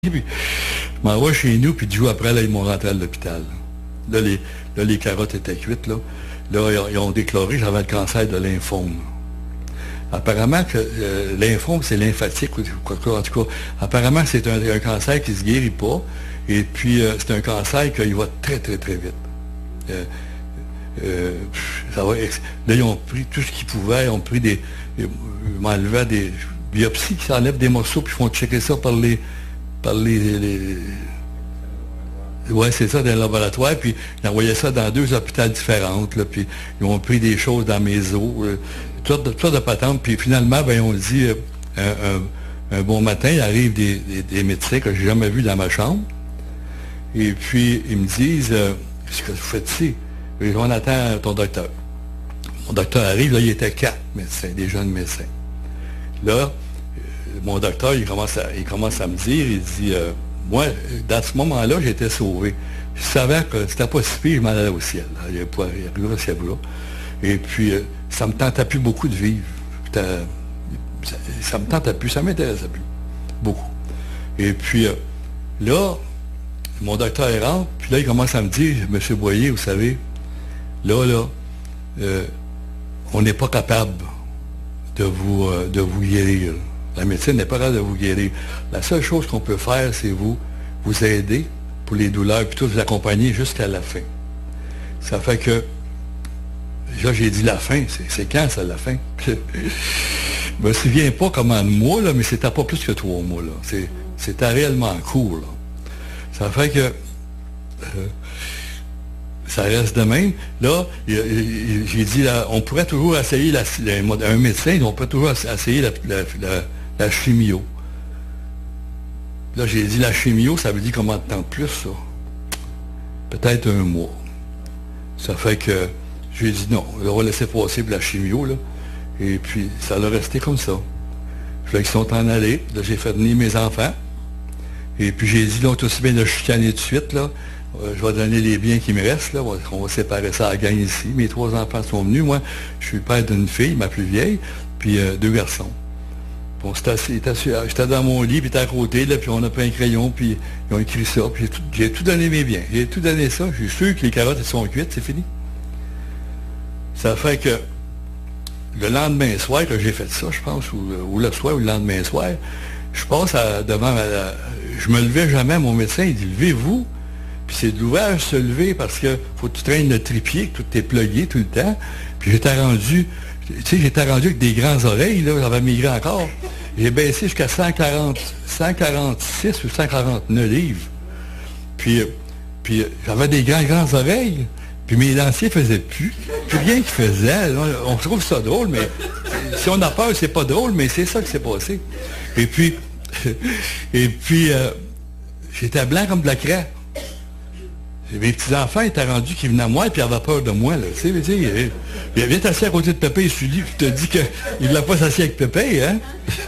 Puis, je m'en vais chez nous, puis 10 jours après, là, ils m'ont rentré à l'hôpital. Là, les carottes étaient cuites, là. Là, ils ont déclaré que j'avais le cancer de lymphome. Apparemment, que lymphome, c'est lymphatique, ou quoi, en tout cas. Apparemment, c'est un cancer qui ne se guérit pas. Et puis, c'est un cancer qui va très, très, très vite. Là, ils ont pris tout ce qu'ils pouvaient. Ils ont pris ils m'enlevaient des biopsies qui s'enlèvent des morceaux, puis ils font checker ça par les ouais, c'est ça, dans le laboratoire, puis ils envoyaient ça dans 2 hôpitaux différents, là, puis ils ont pris des choses dans mes os, toutes sortes de patentes, puis finalement, ben, on dit, un bon matin, il arrive des médecins que j'ai jamais vus dans ma chambre, et puis ils me disent, qu'est-ce que vous faites ici? Et on attend ton docteur. Mon docteur arrive, là, il était 4 médecins, des jeunes médecins. Là, mon docteur, il commence à me dire, il dit, moi, dans ce moment-là, j'étais sauvé. Je savais que c'était pas si pire, je m'en allais au ciel. Il n'y a pas au ciel là. Et puis, ça me tentait plus beaucoup de vivre. Ça me tentait plus, ça m'intéressait plus. Beaucoup. Et puis, là, mon docteur rentre, puis là, il commence à me dire, Monsieur Boyer, vous savez, là, on n'est pas capable de vous guérir. La médecine n'est pas capable de vous guérir. La seule chose qu'on peut faire, c'est vous aider pour les douleurs, puis tout vous accompagner jusqu'à la fin. Ça fait que, là, j'ai dit la fin, c'est quand ça, la fin? Je me souviens pas comment de mois, là, mais c'était pas plus que 3 mois, là. C'était réellement court, là. Ça fait que, ça reste de même. Là, j'ai dit, là, on pourrait toujours essayer, un médecin, on peut toujours essayer la chimio. Là, j'ai dit, la chimio, ça veut dire combien de temps de plus, ça? Peut-être 1 mois. Ça fait que, j'ai dit non, on va laisser passer pour la chimio, là. Et puis, ça l'a resté comme ça. Puis là, ils sont en allés. Là, j'ai fait venir mes enfants. Et puis, j'ai dit, là, on est aussi bien de chicaner tout de suite, là. Je vais donner les biens qui me restent, là. On va séparer ça à la gang ici. Mes 3 enfants sont venus. Moi, je suis père d'une fille, ma plus vieille, puis 2 garçons. Bon, j'étais dans mon lit, puis j'étais à côté, là, puis on a pris un crayon, puis ils ont écrit ça, puis j'ai tout donné mes biens. J'ai tout donné ça. Je suis sûr que les carottes, elles sont cuites, c'est fini. Ça fait que le lendemain soir que j'ai fait ça, je pense, ou le soir ou le lendemain soir, je passe devant je me levais jamais, mon médecin, il dit, levez-vous. Puis c'est de l'ouvrage se lever parce que faut que tu traînes le trépied, que tout est plugué tout le temps. Puis j'étais rendu avec des grandes oreilles, là, j'avais migré encore. J'ai baissé jusqu'à 146 ou 149 livres. Puis j'avais des grandes oreilles. Puis mes dentiers faisaient plus rien qu'ils faisaient. On trouve ça drôle, mais si on a peur, c'est pas drôle, mais c'est ça qui s'est passé. Et puis, j'étais blanc comme de la craie. Mes petits-enfants étaient rendus qui venaient à moi et puis ils avaient peur de moi. Là. Tu sais, il vient t'asseoir à côté de Pépé et Sully puis te dit qu'il ne voulait pas s'asseoir avec Pépé, hein?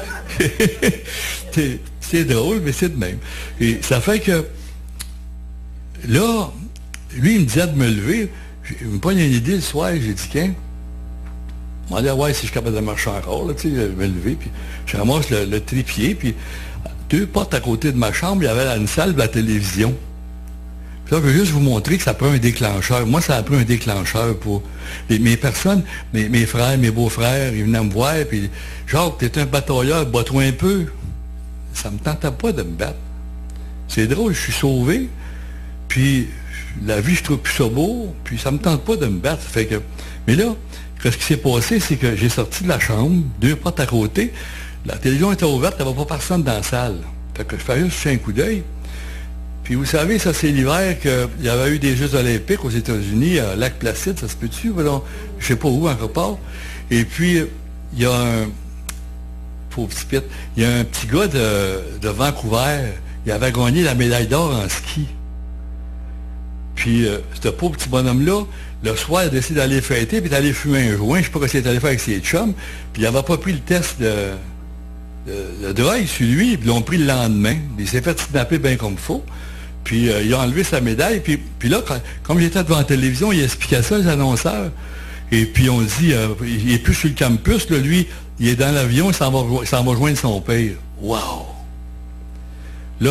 C'est drôle, mais c'est de même. Et ça fait que là, lui, il me disait de me lever. Il me pogne une idée le soir, j'ai dit qu'un. Je me demandais, ouais, si je suis capable de marcher encore, là, tu sais, je me lever, puis je ramasse le trépied, puis 2 portes à côté de ma chambre, il y avait une salle de la télévision. Puis là, je veux juste vous montrer que ça prend un déclencheur. Moi, ça a pris un déclencheur pour mes personnes, mes frères, mes beaux-frères, ils venaient me voir, puis Jacques, t'es un batailleur, bats-toi un peu. Ça me tentait pas de me battre. C'est drôle, je suis sauvé, puis la vie, je trouve plus ça beau, puis ça me tente pas de me battre. Fait que, mais là, ce qui s'est passé, c'est que j'ai sorti de la chambre, 2 portes à côté, la télévision était ouverte, il n'y avait pas personne dans la salle. Fait que je fais juste un coup d'œil. Puis vous savez, ça c'est l'hiver qu'il y avait eu des Jeux olympiques aux États-Unis, à Lac-Placide, ça se peut-tu? Je sais pas où, encore part. Et puis, il y a un petit gars de Vancouver, il avait gagné la médaille d'or en ski. Puis, ce pauvre petit bonhomme-là, le soir, il a décidé d'aller fêter, puis d'aller fumer un joint. Je sais pas ce qu'il est allé faire avec ses chums. Puis, il n'avait pas pris le test de drogue sur lui, puis ils l'ont pris le lendemain. Il s'est fait kidnapper bien comme il faut. Puis, il a enlevé sa médaille. Puis là, comme j'étais devant la télévision, il expliquait ça aux annonceurs. Et puis, on dit, il n'est plus sur le campus, là, lui, il est dans l'avion, il s'en va joindre son père. Wow! Là,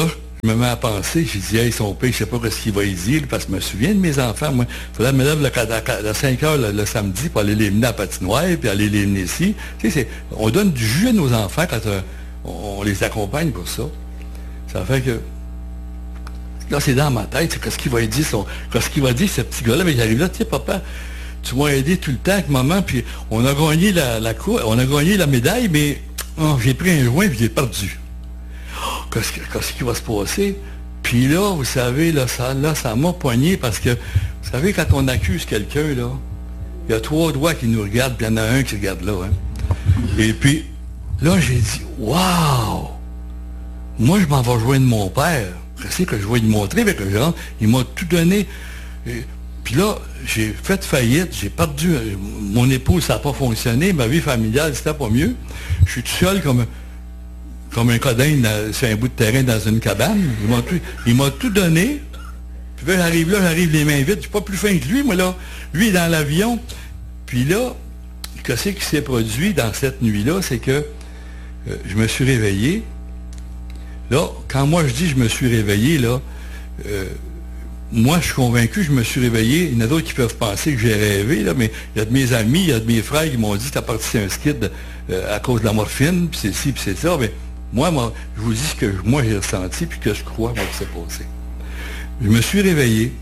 Je me mets à penser, j'ai dit, hey, son père, je sais pas ce qu'il va y dire, parce que je me souviens de mes enfants, moi. Il fallait me lever à 5 heures le samedi pour aller les mener à la patinoire, puis aller les mener ici. Tu sais, on donne du jus à nos enfants quand on les accompagne pour ça. Ça fait que, là, c'est dans ma tête, qu'est-ce qu'il va y dire, qu'est-ce qu'il va dire, ce petit gars-là, mais j'arrive là, tu sais, papa, tu m'as aidé tout le temps avec maman, puis on a gagné on a gagné la médaille, mais j'ai pris un joint, puis j'ai perdu. Qu'est-ce qui va se passer? Puis là, vous savez, là, ça m'a poigné, parce que, vous savez, quand on accuse quelqu'un, là, il y a 3 doigts qui nous regardent, puis il y en a un qui regarde là, hein. Et puis, là, j'ai dit, waouh! Moi, je m'en vais rejoindre mon père. Je sais que je vais lui montrer, mais que il m'a tout donné. Puis là, j'ai fait faillite, j'ai perdu. Mon épouse, ça n'a pas fonctionné, ma vie familiale, c'était pas mieux. Je suis tout seul comme un codin sur un bout de terrain dans une cabane. Il m'a tout donné. Puis là, j'arrive les mains vides. Je suis pas plus fin que lui, moi, là. Lui, il est dans l'avion. Puis là, qu'est-ce qui s'est produit dans cette nuit-là, c'est que je me suis réveillé. Là, quand moi je dis je me suis réveillé, là, moi je suis convaincu, je me suis réveillé. Il y en a d'autres qui peuvent penser que j'ai rêvé, là, mais il y a de mes amis, il y a de mes frères qui m'ont dit t'as parti un skid à cause de la morphine, puis c'est ci, puis c'est ça. Mais moi, je vous dis ce que moi j'ai ressenti, puis que je crois moi, que c'est passé. Je me suis réveillé.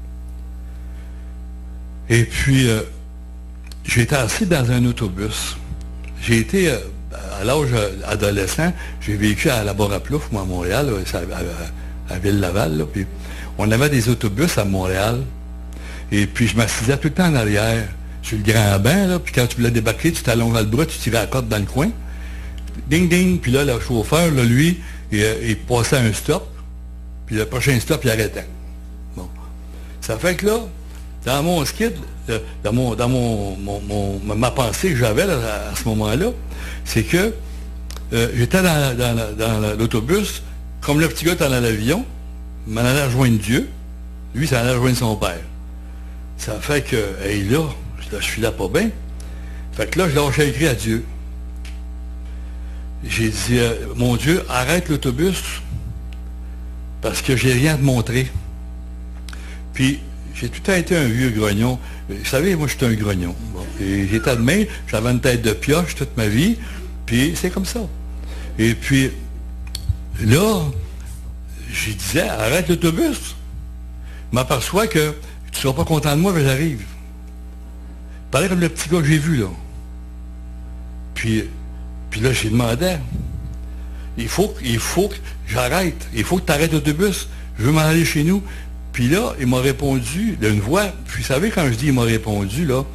Et puis, j'ai été assis dans un autobus. J'ai été... à l'âge adolescent, j'ai vécu à la Barre-à-Plouf, moi, à Montréal, à Ville-Laval, là, puis on avait des autobus à Montréal, et puis je m'assisais tout le temps en arrière, sur le grand banc, là, puis quand tu voulais débarquer, tu t'allongeais le bras, tu tirais la corde dans le coin, ding, ding, puis là, le chauffeur, là, lui, il passait un stop, puis le prochain stop, il arrêtait. Bon. Ça fait que là, dans mon skid, dans ma pensée que j'avais à ce moment-là, c'est que j'étais dans l'autobus, comme le petit gars était dans l'avion, il m'en allait rejoindre Dieu, lui, ça allait rejoindre son père. Ça fait que, hey, là, je suis là pas bien. Fait que là, je lâchais écrit à Dieu. J'ai dit, mon Dieu, arrête l'autobus, parce que j'ai rien à te montrer. Puis, j'ai tout le temps été un vieux grognon. Vous savez, moi, j'étais un grognon. Bon. Et j'étais de même, j'avais une tête de pioche toute ma vie, puis c'est comme ça. Et puis, là, je disais, arrête l'autobus. Je m'aperçois que tu ne seras pas content de moi, mais j'arrive. Pareil comme le petit gars que j'ai vu, là. Puis là, j'ai demandé, il faut que j'arrête. Il faut que tu arrêtes l'autobus. Je veux m'en aller chez nous. Puis là, il m'a répondu d'une voix. Puis vous savez, quand je dis il m'a répondu, là,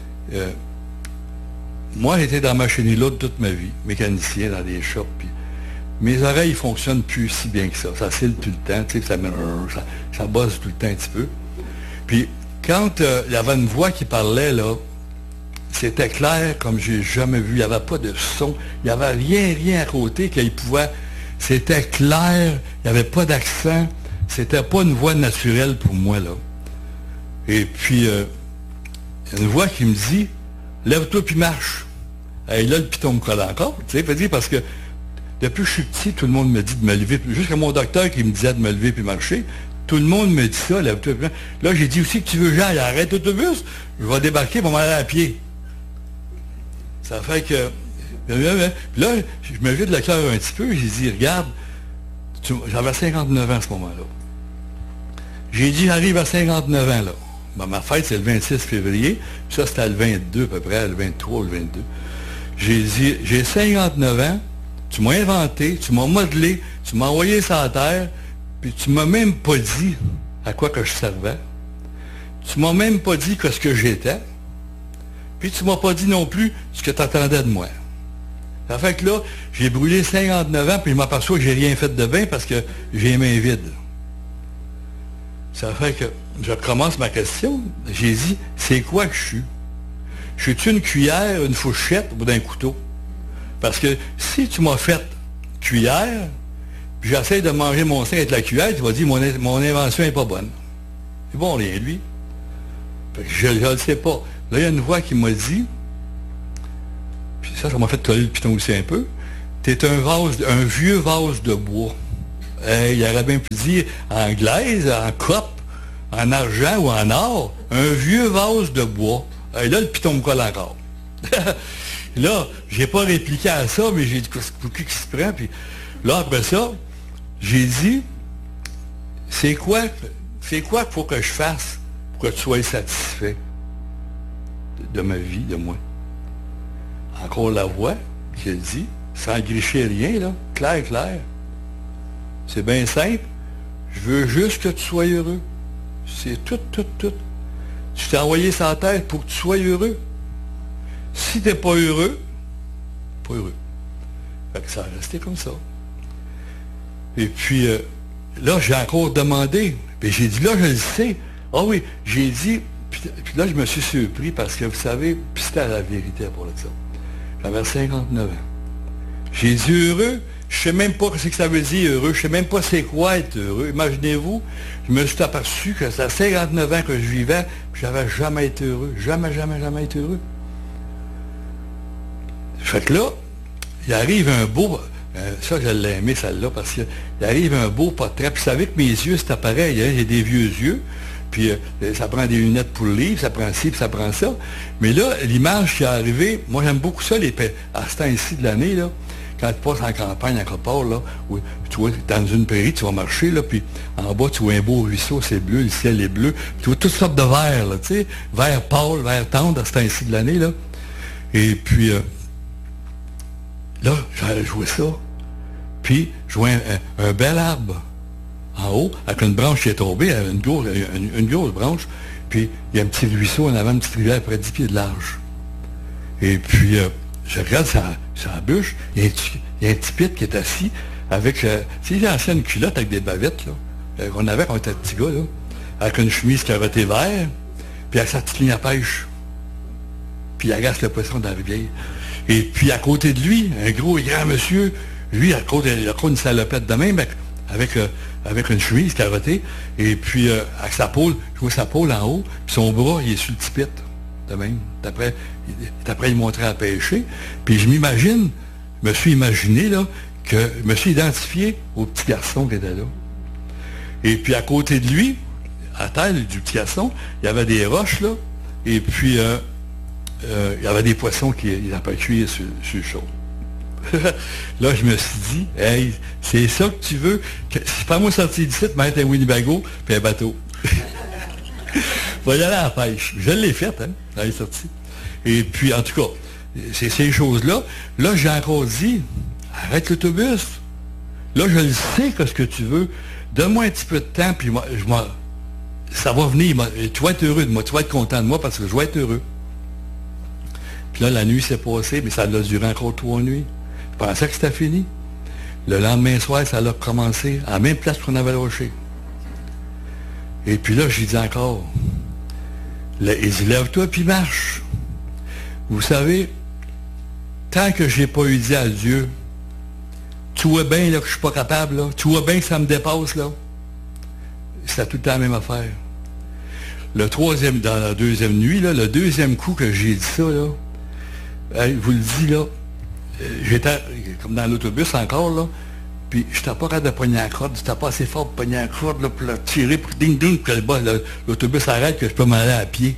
moi, j'étais dans ma chenille là toute ma vie, mécanicien dans des shops. Puis mes oreilles ne fonctionnent plus si bien que ça. Ça cille tout le temps, tu sais, ça bosse tout le temps un petit peu. Puis quand il y avait une voix qui parlait, là, c'était clair comme j'ai jamais vu. Il n'y avait pas de son. Il n'y avait rien à côté qu'il pouvait. C'était clair. Il n'y avait pas d'accent. C'était pas une voix naturelle pour moi, là. Et puis, une voix qui me dit, lève-toi puis marche. Et là, le piton me colle encore, tu sais, parce que depuis que je suis petit, tout le monde me dit de me lever, jusqu'à mon docteur qui me disait de me lever puis marcher, tout le monde me dit ça, lève-toi puis marche. Là, j'ai dit aussi que tu veux, j'aille, arrête l'autobus, je vais débarquer pour m'aller à pied. Ça fait que, puis là, je me vide le cœur un petit peu, j'ai dit, regarde, j'avais 59 ans à ce moment-là. J'ai dit, j'arrive à 59 ans, là. Ben, ma fête, c'est le 26 février. Puis ça, c'était le 22, à peu près, le 23 ou le 22. J'ai dit, j'ai 59 ans, tu m'as inventé, tu m'as modelé, tu m'as envoyé sur la terre, puis tu m'as même pas dit à quoi que je servais. Tu m'as même pas dit ce que j'étais. Puis tu m'as pas dit non plus ce que tu attendais de moi. Ça fait que là, j'ai brûlé 59 ans, puis je m'aperçois que j'ai rien fait de bien parce que j'ai les mains vides. Ça fait que je recommence ma question. J'ai dit, c'est quoi que je suis? Je suis-tu une cuillère, une fourchette ou d'un couteau? Parce que si tu m'as fait cuillère, puis j'essaie de manger mon sein avec la cuillère, tu vas dire, mon invention n'est pas bonne. C'est bon, rien, lui. Fait que je ne le sais pas. Là, il y a une voix qui m'a dit, puis ça m'a fait coller le piton aussi un peu, t'es un vieux vase de bois. Il aurait bien pu dire en glaise, en cope, en argent ou en or, un vieux vase de bois. Et là, le piton me colle encore. Là, j'ai pas répliqué à ça, mais j'ai dit, pour qui se prend? Puis là, après ça, j'ai dit, c'est quoi qu'il faut que je fasse pour que tu sois satisfait de ma vie, de moi? Encore la voix qui a dit, sans gricher rien, là, clair, clair. C'est bien simple. Je veux juste que tu sois heureux. C'est tout. Je t'ai envoyé ça à la tête pour que tu sois heureux. Si tu n'es pas heureux, pas heureux. Fait que ça a resté comme ça. Et puis, là, j'ai encore demandé. Puis j'ai dit, là, je le sais. Ah oui, j'ai dit, puis là, je me suis surpris parce que, vous savez, puis c'était la vérité pour ça. J'avais 59 ans. J'ai dit heureux. Je ne sais même pas ce que ça veut dire heureux. Je ne sais même pas c'est quoi être heureux. Imaginez-vous, je me suis aperçu que c'est à 59 ans que je vivais, puis je n'avais jamais été heureux. Jamais été heureux. Fait que là, il arrive un beau... ça, je l'ai aimé, celle-là, parce qu'il arrive un beau portrait. Puis vous savez que mes yeux, c'est pareil. Hein, j'ai des vieux yeux. Puis ça prend des lunettes pour le livre, ça prend ci, puis ça prend ça. Mais là, l'image qui est arrivée, moi, j'aime beaucoup ça, à ce temps-ci de l'année, là. Quand tu passes en campagne, à quelque part, là, où, tu vois, dans une prairie, tu vas marcher, là, puis en bas, tu vois un beau ruisseau, c'est bleu, le ciel est bleu. Tu vois toutes sortes de verts, là, tu sais, vert pâle, vert tendre, à ce temps-ci de l'année, là. Et puis, là, j'allais jouer ça. Puis, je vois un bel arbre en haut, avec une branche qui est tombée, une grosse branche. Puis, il y a un petit ruisseau en avant, une petite rivière, à près de 10 pieds de large. Et puis, je regarde sa bûche, il y a un petit pit qui est assis avec, c'est l'ancienne culotte avec des bavettes, là, qu'on avait quand on était petit gars, là, avec une chemise carottée vert, puis avec sa petite ligne à pêche. Puis il agace le poisson dans la rivière. Et puis à côté de lui, un gros et grand monsieur, lui, il a une salopette de même, avec une chemise carottée, et puis avec sa pôle, je vois sa pôle en haut, puis son bras, il est sur le petit pit, de même. Après, il montrait à pêcher. Puis je me suis imaginé, là, que je me suis identifié au petit garçon qui était là. Et puis à côté de lui, à terre du petit garçon, il y avait des roches, là, et puis il y avait des poissons qui n'avaient pas cuit sur le chaud. Là, je me suis dit, hey, c'est ça que tu veux. C'est pas moi sortir d'ici, mettre un Winnebago puis un bateau. Va y aller à la pêche. Je l'ai faite, hein, elle est sortie. Et puis, en tout cas, c'est ces choses-là. Là, j'ai encore dit, arrête l'autobus. Là, je le sais que ce que tu veux. Donne-moi un petit peu de temps, puis ça va venir. Tu vas être heureux de moi, tu vas être content de moi parce que je vais être heureux. Puis là, la nuit s'est passée, mais ça a duré encore 3 nuits. Je pensais que c'était fini. Le lendemain soir, ça a recommencé à la même place qu'on avait lâché. Et puis là, j'ai dit encore, il dit, lève-toi puis marche. Vous savez, tant que je n'ai pas eu dit à Dieu, tu vois bien là, que je ne suis pas capable, là, tu vois bien que ça me dépasse, là. C'était tout le temps la même affaire. Dans la deuxième nuit, là, le deuxième coup que j'ai dit ça, là, je vous le dis, là, j'étais comme dans l'autobus encore, là, puis je n'étais pas capable de pogner la corde, j'étais pas assez fort pour pogner la corde, là, pour la tirer, pour ding-ding, que l'autobus arrête, que je peux m'aller à pied.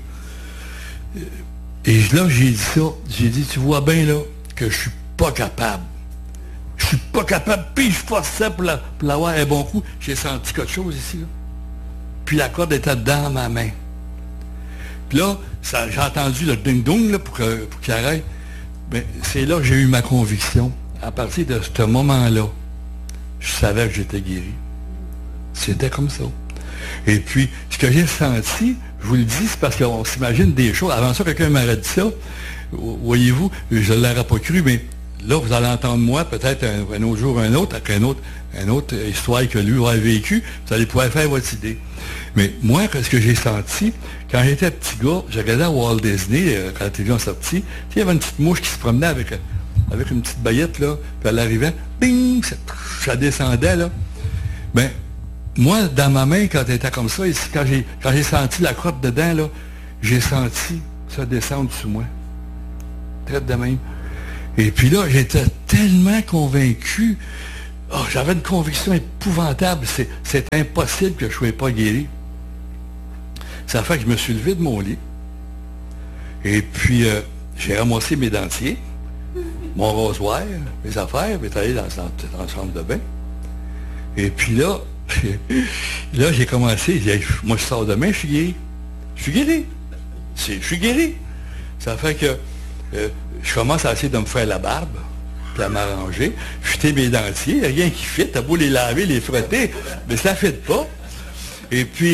Et là, j'ai dit ça, j'ai dit, tu vois bien, là, que je suis pas capable. Je suis pas capable, puis je forçais pour l'avoir un bon coup. J'ai senti quelque chose ici, là. Puis la corde était dans ma main. Puis là, j'ai entendu le ding-dong, là, pour qu'il arrête. Mais c'est là que j'ai eu ma conviction. À partir de ce moment-là, je savais que j'étais guéri. C'était comme ça. Et puis, ce que j'ai senti, je vous le dis, c'est parce qu'on s'imagine des choses. Avant ça, quelqu'un m'aurait dit ça. Voyez-vous, je ne l'aurais pas cru, mais là, vous allez entendre moi, peut-être un autre jour, un autre, avec une autre histoire que lui aurait vécu. Vous allez pouvoir faire votre idée. Mais moi, ce que j'ai senti, quand j'étais petit gars, je regardais à Walt Disney, quand la télévision sortie, il y avait une petite mouche qui se promenait avec une petite baguette, là, puis elle arrivait, bing, ça descendait, là. Ben, moi, dans ma main, quand elle était comme ça, ici, quand j'ai senti la crotte dedans, là, j'ai senti ça descendre sous moi. Traite de même. Et puis là, j'étais tellement convaincu, Oh, j'avais une conviction épouvantable. C'est impossible que je ne sois pas guéri. Ça fait que je me suis levé de mon lit. Et puis, j'ai ramassé mes dentiers, mon rasoir, mes affaires, puis allé dans la chambre de bain. Et puis là, j'ai commencé, j'ai dit, moi je sors demain, je suis guéri. Je suis guéri. Je suis guéri. Ça fait que je commence à essayer de me faire la barbe, puis à m'arranger, jeter mes dentiers, rien qui fit, t'as beau les laver, les frotter, mais ça ne fit pas. Et puis,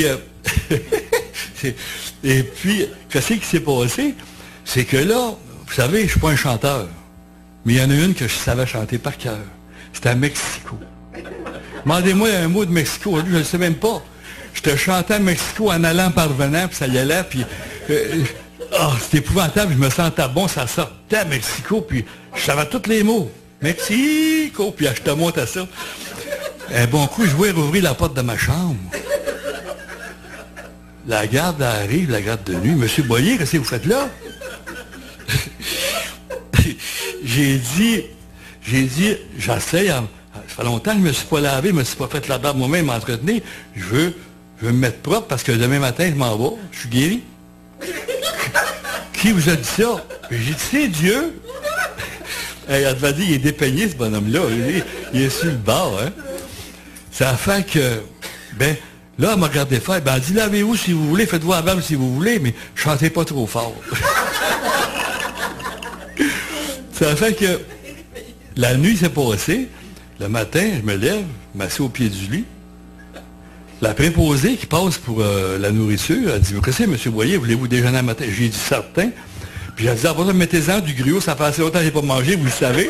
qu'est-ce qui s'est passé? C'est que là, vous savez, je ne suis pas un chanteur, mais il y en a une que je savais chanter par cœur. C'était à Mexico. Demandez-moi un mot de Mexico, je ne le sais même pas. Je te chantais à Mexico en allant parvenant, puis ça y allait, puis... c'était épouvantable, je me sentais bon, ça sortait à Mexico, puis je savais tous les mots. Mexico, puis je te monte à ça. Un bon coup, je voulais rouvrir la porte de ma chambre. La garde arrive, la garde de nuit. Monsieur Boyer, qu'est-ce que vous faites là? J'ai dit, j'essaye, ça fait longtemps que je ne me suis pas lavé, je ne me suis pas fait la barbe moi-même, m'entretenir. Je veux me mettre propre parce que demain matin, je m'en vais, je suis guéri. Qui vous a dit ça? J'ai dit, c'est Dieu. Elle devait dire, il est dépeigné, ce bonhomme-là. Il est sur le bord, hein. Ça a fait que, là, elle m'a regardé faire, elle dit, lavez-vous si vous voulez, faites-vous la barbe si vous voulez, mais chantez pas trop fort. Ça a fait que, la nuit s'est passée, le matin, je me lève, je m'assieds au pied du lit. La préposée qui passe pour la nourriture, elle dit, qu'est-ce que c'est, M. Boyer, voulez-vous déjeuner le matin? J'ai dit, certain. Puis elle dit, après ça, mettez-en du gruau, ça fait assez longtemps que je n'ai pas mangé, vous le savez.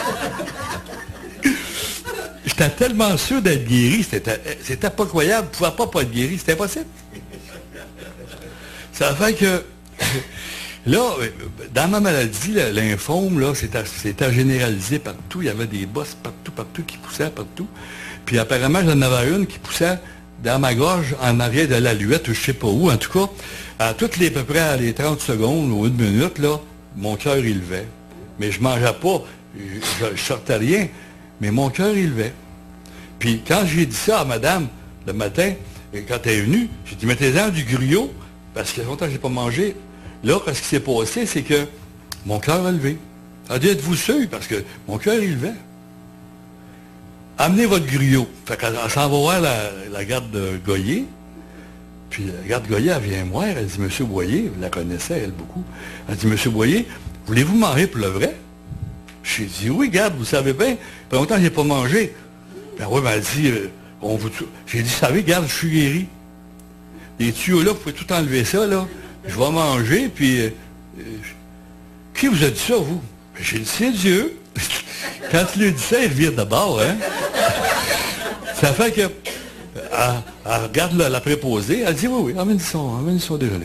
J'étais tellement sûr d'être guéri, c'était pas croyable, je ne pouvais pas être guéri, c'était impossible. Ça fait que, là, dans ma maladie, lymphome, là, c'était généralisé partout, il y avait des bosses partout, qui poussaient partout. Puis apparemment, j'en avais une qui poussait dans ma gorge, en arrière de l'aluette, ou je ne sais pas où, en tout cas, à toutes les, à peu près à les 30 secondes ou une minute, là, mon cœur, il levait. Mais je ne mangeais pas, je ne sortais rien, mais mon cœur, il levait. Puis quand j'ai dit ça à madame, le matin, quand elle est venue, j'ai dit, mettez-en du gruau, parce qu'il y a longtemps que je n'ai pas mangé. Là, ce qui s'est passé, c'est que mon cœur a levé. Elle a dit, êtes-vous sûr? Parce que mon cœur, il levait. Amenez votre griot. Fait qu'elle s'en va voir la garde de Goyer. Puis la garde de Goyer, elle vient voir. Elle dit, Monsieur Boyer, vous la connaissez, elle, beaucoup. Elle dit, Monsieur Boyer, voulez-vous manger pour le vrai? J'ai dit, oui, garde, vous savez bien. Pas longtemps que je n'ai pas mangé. Ben oui, elle dit, j'ai dit, vous savez, garde, je suis guéri. Les tuyaux là, vous pouvez tout enlever ça, là. Je vais manger, puis... qui vous a dit ça, vous? Ben, j'ai dit, c'est Dieu. Quand tu lui dis ça, il revient d'abord, hein? Ça fait que, elle regarde la préposée, elle dit, oui, emmène son déjeuner.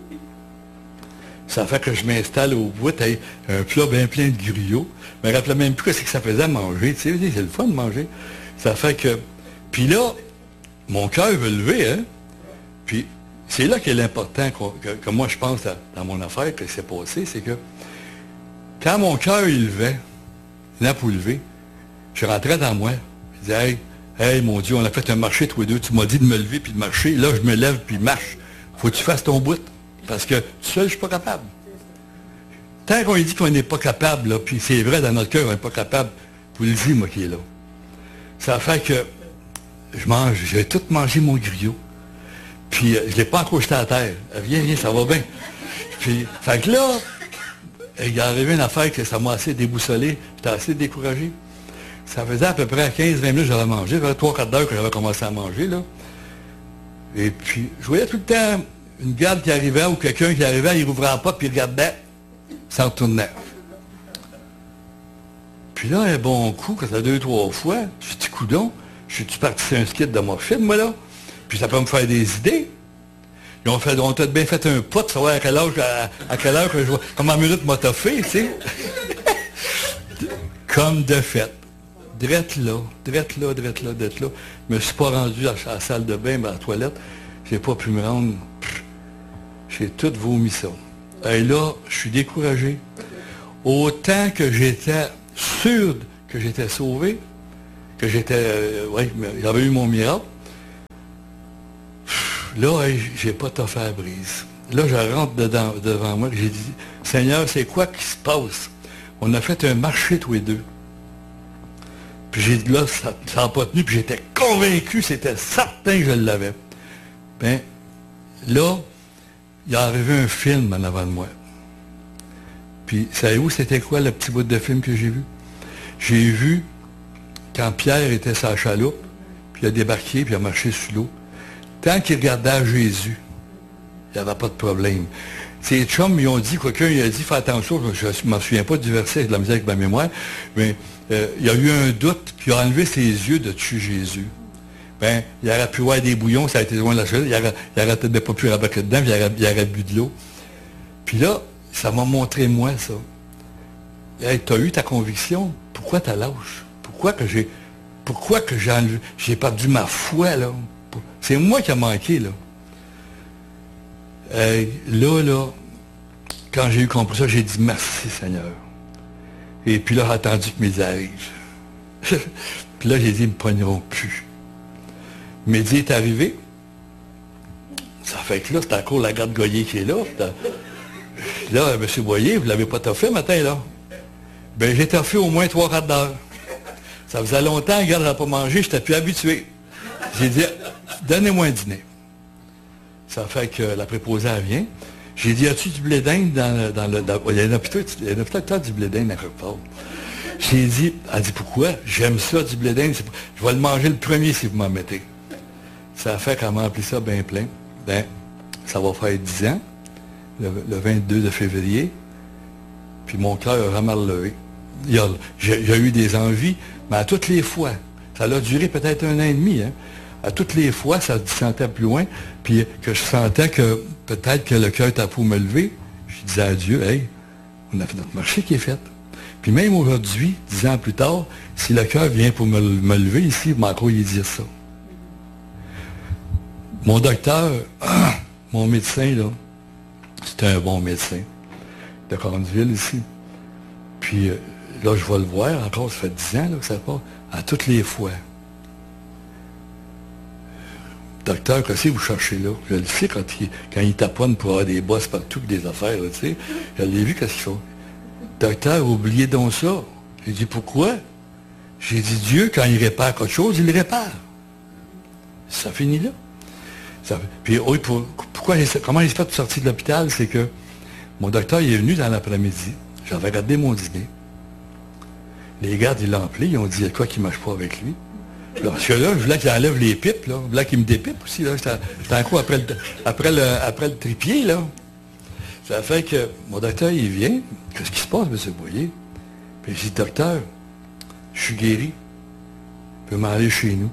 Ça fait que je m'installe au bout, un plat bien plein de griots. Je me rappelais même plus ce que ça faisait à manger, tu sais, c'est le fun de manger. Ça fait que, puis là, mon cœur veut lever, hein? Puis, c'est là qu'est l'important que moi, je pense, dans mon affaire, que c'est passé, c'est que, quand mon cœur, il levait, pour lever, je rentrais dans moi. Je disais, hey, mon Dieu, on a fait un marché tous les deux. Tu m'as dit de me lever puis de marcher. Là, je me lève puis marche. Faut que tu fasses ton bout. Parce que tout seul, je ne suis pas capable. Tant qu'on dit qu'on n'est pas capable, là, puis c'est vrai, dans notre cœur, on n'est pas capable, vous le dites, moi qui est là. Ça fait que j'ai tout mangé mon griot. Puis je ne l'ai pas encore jeté à terre. Viens, ça va bien. Puis, fait que là, il est arrivé une affaire que ça m'a assez déboussolé, j'étais assez découragé. Ça faisait à peu près 15-20 minutes que j'avais mangé, ça faisait 3-4 heures que j'avais commencé à manger, là. Et puis, je voyais tout le temps une garde qui arrivait ou quelqu'un qui arrivait, il rouvrait la porte, puis il regardait, ça retournait. Puis là, un bon coup, quand ça 2-3 fois, je dis, coudon, je suis parti sur un skit de morphine, moi, là, puis ça peut me faire des idées. Ils ont peut-être bien fait un pot de savoir à quelle heure que je vois. Comment minute m'a toffé, tu sais. Comme de fait. Drette là. Je me suis pas rendu à la salle de bain, à la toilette. J'ai pas pu me rendre. J'ai tout vomi ça. Et là, je suis découragé. Autant que j'étais sûr que j'étais sauvé, que j'étais... oui, j'avais eu mon miracle. Là, j'ai pas toffé à la brise. Là, je rentre devant moi, j'ai dit, Seigneur, c'est quoi qui se passe? On a fait un marché tous les deux. Puis j'ai dit, là, ça n'a pas tenu, puis j'étais convaincu, c'était certain que je l'avais. Ben, là, il est arrivé un film en avant de moi. Puis, savez-vous, c'était quoi le petit bout de film que j'ai vu? J'ai vu quand Pierre était sur la chaloupe, puis il a débarqué, puis il a marché sur l'eau. Tant qu'il regardait à Jésus, il n'y avait pas de problème. Ces chums, ils ont dit, quelqu'un a dit, fais attention, je ne m'en souviens pas du verset, de la misère avec ma mémoire, mais il y a eu un doute, puis il a enlevé ses yeux de dessus Jésus. Ben, il aurait pu voir des bouillons, ça a été loin de la chose, il aurait peut-être pas pu rabattre dedans, puis il aurait bu de l'eau. Puis là, ça m'a montré moi, ça. Hey, tu as eu ta conviction, pourquoi tu lâches? Pourquoi que j'ai perdu ma foi, là? C'est moi qui a manqué, là. Là, quand j'ai eu compris ça, j'ai dit merci, Seigneur. Et puis là, j'ai attendu que Midi arrive. Puis là, j'ai dit, ils ne me pogneront plus. Midi est arrivé. Ça fait que là, c'est encore la garde Goyer qui est là. Là, M. Boyer, vous ne l'avez pas toffé matin, là? Ben, j'ai toffé au moins 3 quarts d'heure. Ça faisait longtemps, regarde, je n'ai pas mangé, je n'étais plus habitué. J'ai dit, donnez-moi un dîner. Ça fait que la préposée, elle vient. J'ai dit, as-tu du blé d'Inde il y en a peut-être du blé d'Inde à quelque part. J'ai dit, elle dit, pourquoi? J'aime ça, du blé d'Inde. Je vais le manger le premier si vous m'en mettez. Ça fait qu'elle m'a rempli ça bien plein. Ben, ça va faire 10 ans, le 22 de février. Puis mon cœur a vraiment relevé. J'ai eu des envies, mais à toutes les fois, ça a duré peut-être 1 an et demi, hein. À toutes les fois, ça se sentait plus loin, puis que je sentais que peut-être que le cœur était pour me lever. Je disais à Dieu, hey, on a fait notre marché qui est fait. Puis même aujourd'hui, 10 ans plus tard, si le cœur vient pour me lever ici, je m'en crois y dire ça. Mon docteur, mon médecin, là, c'était un bon médecin de Corneville ici. Puis là, je vais le voir encore, ça fait 10 ans là, que ça passe, à toutes les fois. Docteur, qu'est-ce que vous cherchez là? Je le sais quand il taponne pour avoir des bosses partout et des affaires, là, tu sais. Je l'ai vu, qu'est-ce qu'il fait. Docteur, oubliez donc ça. J'ai dit, pourquoi? J'ai dit, Dieu, quand il répare quelque chose, il le répare. Ça finit là. Puis, oui, comment j'ai fait de sortir de l'hôpital, c'est que mon docteur, il est venu dans l'après-midi. J'avais regardé mon dîner. Les gardes, ils l'ont appelé, ils ont dit, il y a quoi qui ne marche pas avec lui? Parce que là, je voulais qu'il enlève les pipes, là. Je voulais qu'il me dépipe aussi, là. J'étais en coup après le tripier, là. Ça fait que mon docteur, il vient. Qu'est-ce qui se passe, M. Boyer? Puis je dis, docteur, je suis guéri. Je peux m'en aller chez nous.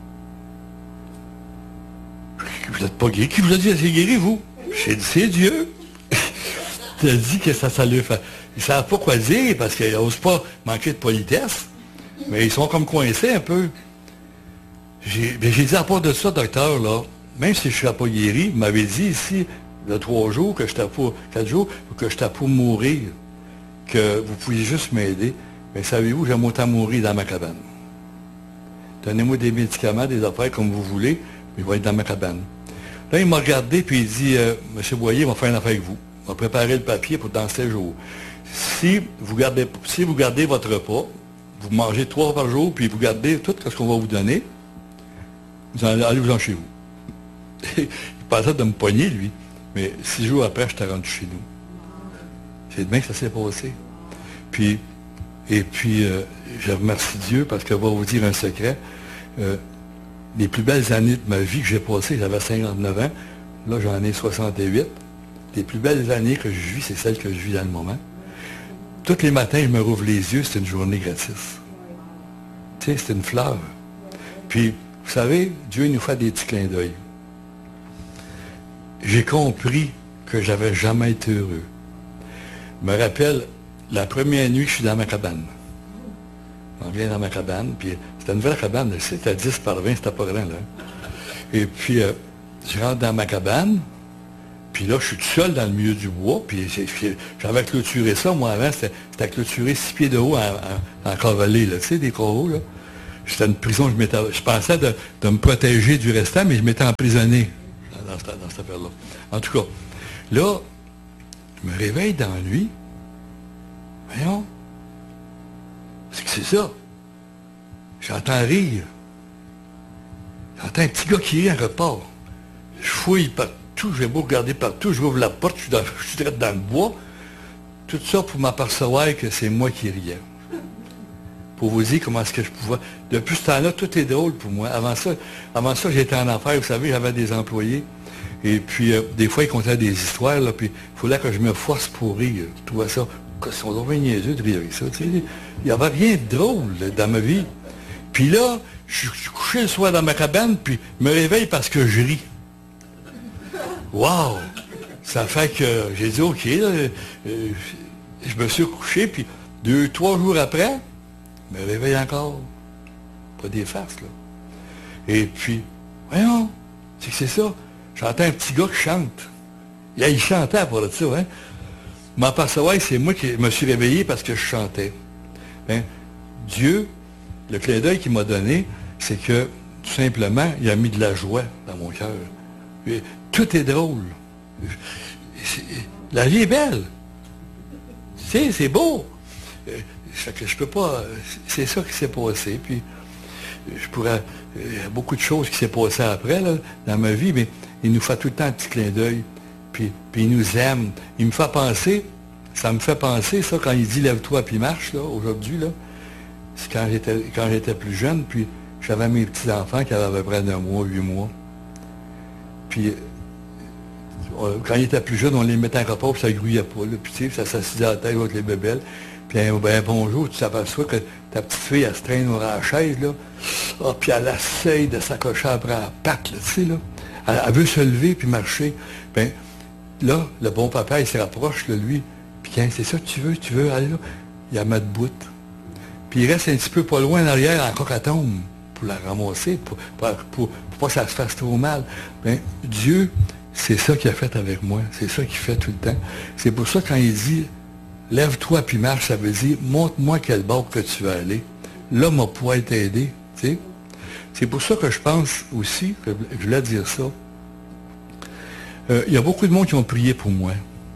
Vous n'êtes pas guéri. Qui vous a dit que c'est guéri, vous? J'ai dit, c'est Dieu. Il a dit que ça lui fait. Ils ne savent pas quoi dire parce qu'ils n'osent pas manquer de politesse. Mais ils sont comme coincés un peu. J'ai dit à part de ça, docteur, là, même si je ne serais pas guéri, vous m'avez dit ici, il y a 3 jours, que j'étais pour 4 jours, que j'étais pour mourir, que vous pouviez juste m'aider. Mais savez-vous, j'aime autant mourir dans ma cabane. Donnez-moi des médicaments, des affaires comme vous voulez, mais je vais être dans ma cabane. Là, il m'a regardé, puis il dit, M. Boyer, on va faire une affaire avec vous. On va préparer le papier pour dans 7 jours. Si vous gardez votre repas, vous mangez 3 par jour, puis vous gardez tout ce qu'on va vous donner, allez-vous-en chez vous. Il pensait de me pogner, lui. Mais 6 jours après, je t'ai rendu chez nous. C'est demain que ça s'est passé. Puis, je remercie Dieu parce que je vais vous dire un secret. Les plus belles années de ma vie que j'ai passées, j'avais 59 ans. Là, j'en ai 68. Les plus belles années que je vis, c'est celles que je vis dans le moment. Tous les matins, je me rouvre les yeux, c'est une journée gratis. Tu sais, c'est une fleur. Puis, vous savez, Dieu nous fait des petits clins d'œil. J'ai compris que j'avais jamais été heureux. Je me rappelle la première nuit que je suis dans ma cabane. On vient dans ma cabane, puis c'était une vraie cabane, c'était 10 par 20, c'était pas grand, là. Et puis, je rentre dans ma cabane, puis là, je suis tout seul dans le milieu du bois, puis j'avais clôturé ça, moi, avant, c'était clôturé 6 pieds de haut en carrelé, là, tu sais, des coraux, là. j'étais une prison, je pensais de me protéger du restant, mais je m'étais emprisonné dans cette affaire-là. En tout cas, là, je me réveille dans la nuit. Voyons. C'est ça. J'entends rire. J'entends un petit gars qui rit en repart. Je fouille partout, je vais beau regarder partout, je ouvre la porte, je suis direct dans le bois. Tout ça pour m'apercevoir que c'est moi qui riais. Pour vous dire comment est-ce que je pouvais. Depuis ce temps-là, tout est drôle pour moi. Avant ça, j'étais en affaires, vous savez, j'avais des employés. Et puis, des fois, ils contaient des histoires, là, puis il fallait que je me force pour rire. Je trouvais ça, ils sont donc bien niaiseux de rire avec ça. Tu sais. Il n'y avait rien de drôle là, dans ma vie. Puis là, je suis couché le soir dans ma cabane, puis je me réveille parce que je ris. Wow! Ça fait que j'ai dit, OK, là, je me suis couché, puis 2-3 jours après, je me réveille encore. Pas des farces, là. Et puis, voyons, c'est ça. J'entends un petit gars qui chante. Là, il chantait pour ça, hein. M'apercevoir, c'est moi qui me suis réveillé parce que je chantais. Ben, Dieu, le clin d'œil qu'il m'a donné, c'est que, tout simplement, il a mis de la joie dans mon cœur. Tout est drôle. La vie est belle. Tu sais, c'est beau. Je peux pas. C'est ça qui s'est passé. Puis, je pourrais. Il y a beaucoup de choses qui s'est passé après, là, dans ma vie, mais il nous fait tout le temps un petit clin d'œil. Puis il nous aime. Il me fait penser, ça me fait penser, ça, quand il dit lève-toi puis marche, là, aujourd'hui, là. C'est quand j'étais plus jeune, puis j'avais mes petits-enfants qui avaient à peu près 9 mois, 8 mois. Puis, quand ils étaient plus jeunes, on les mettait en repas, puis ça ne grouillait pas, là. Puis, tu sais, ça s'assisait à la tête avec les bébelles. Puis, ben, bonjour, tu t'aperçois que ta petite fille, elle se traîne dans la chaise, là. Ah, puis elle essaye de s'accrocher après la patte, là, tu sais, là. Elle veut se lever puis marcher. Ben, là, le bon papa, il se rapproche de lui. Puis, quand c'est ça que tu veux aller là, il la met debout. Puis, il reste un petit peu pas loin en arrière, encore qu'elle tombe, pour la ramasser, pour pas que ça se fasse trop mal. Ben, Dieu, c'est ça qu'il a fait avec moi. C'est ça qu'il fait tout le temps. C'est pour ça, quand il dit lève-toi puis marche, ça veut dire montre-moi quel bord que tu veux aller. Là, moi, pourrait t'aider. Tu sais? C'est pour ça que je pense aussi, que je voulais dire ça. Il y a beaucoup de monde qui ont prié pour moi.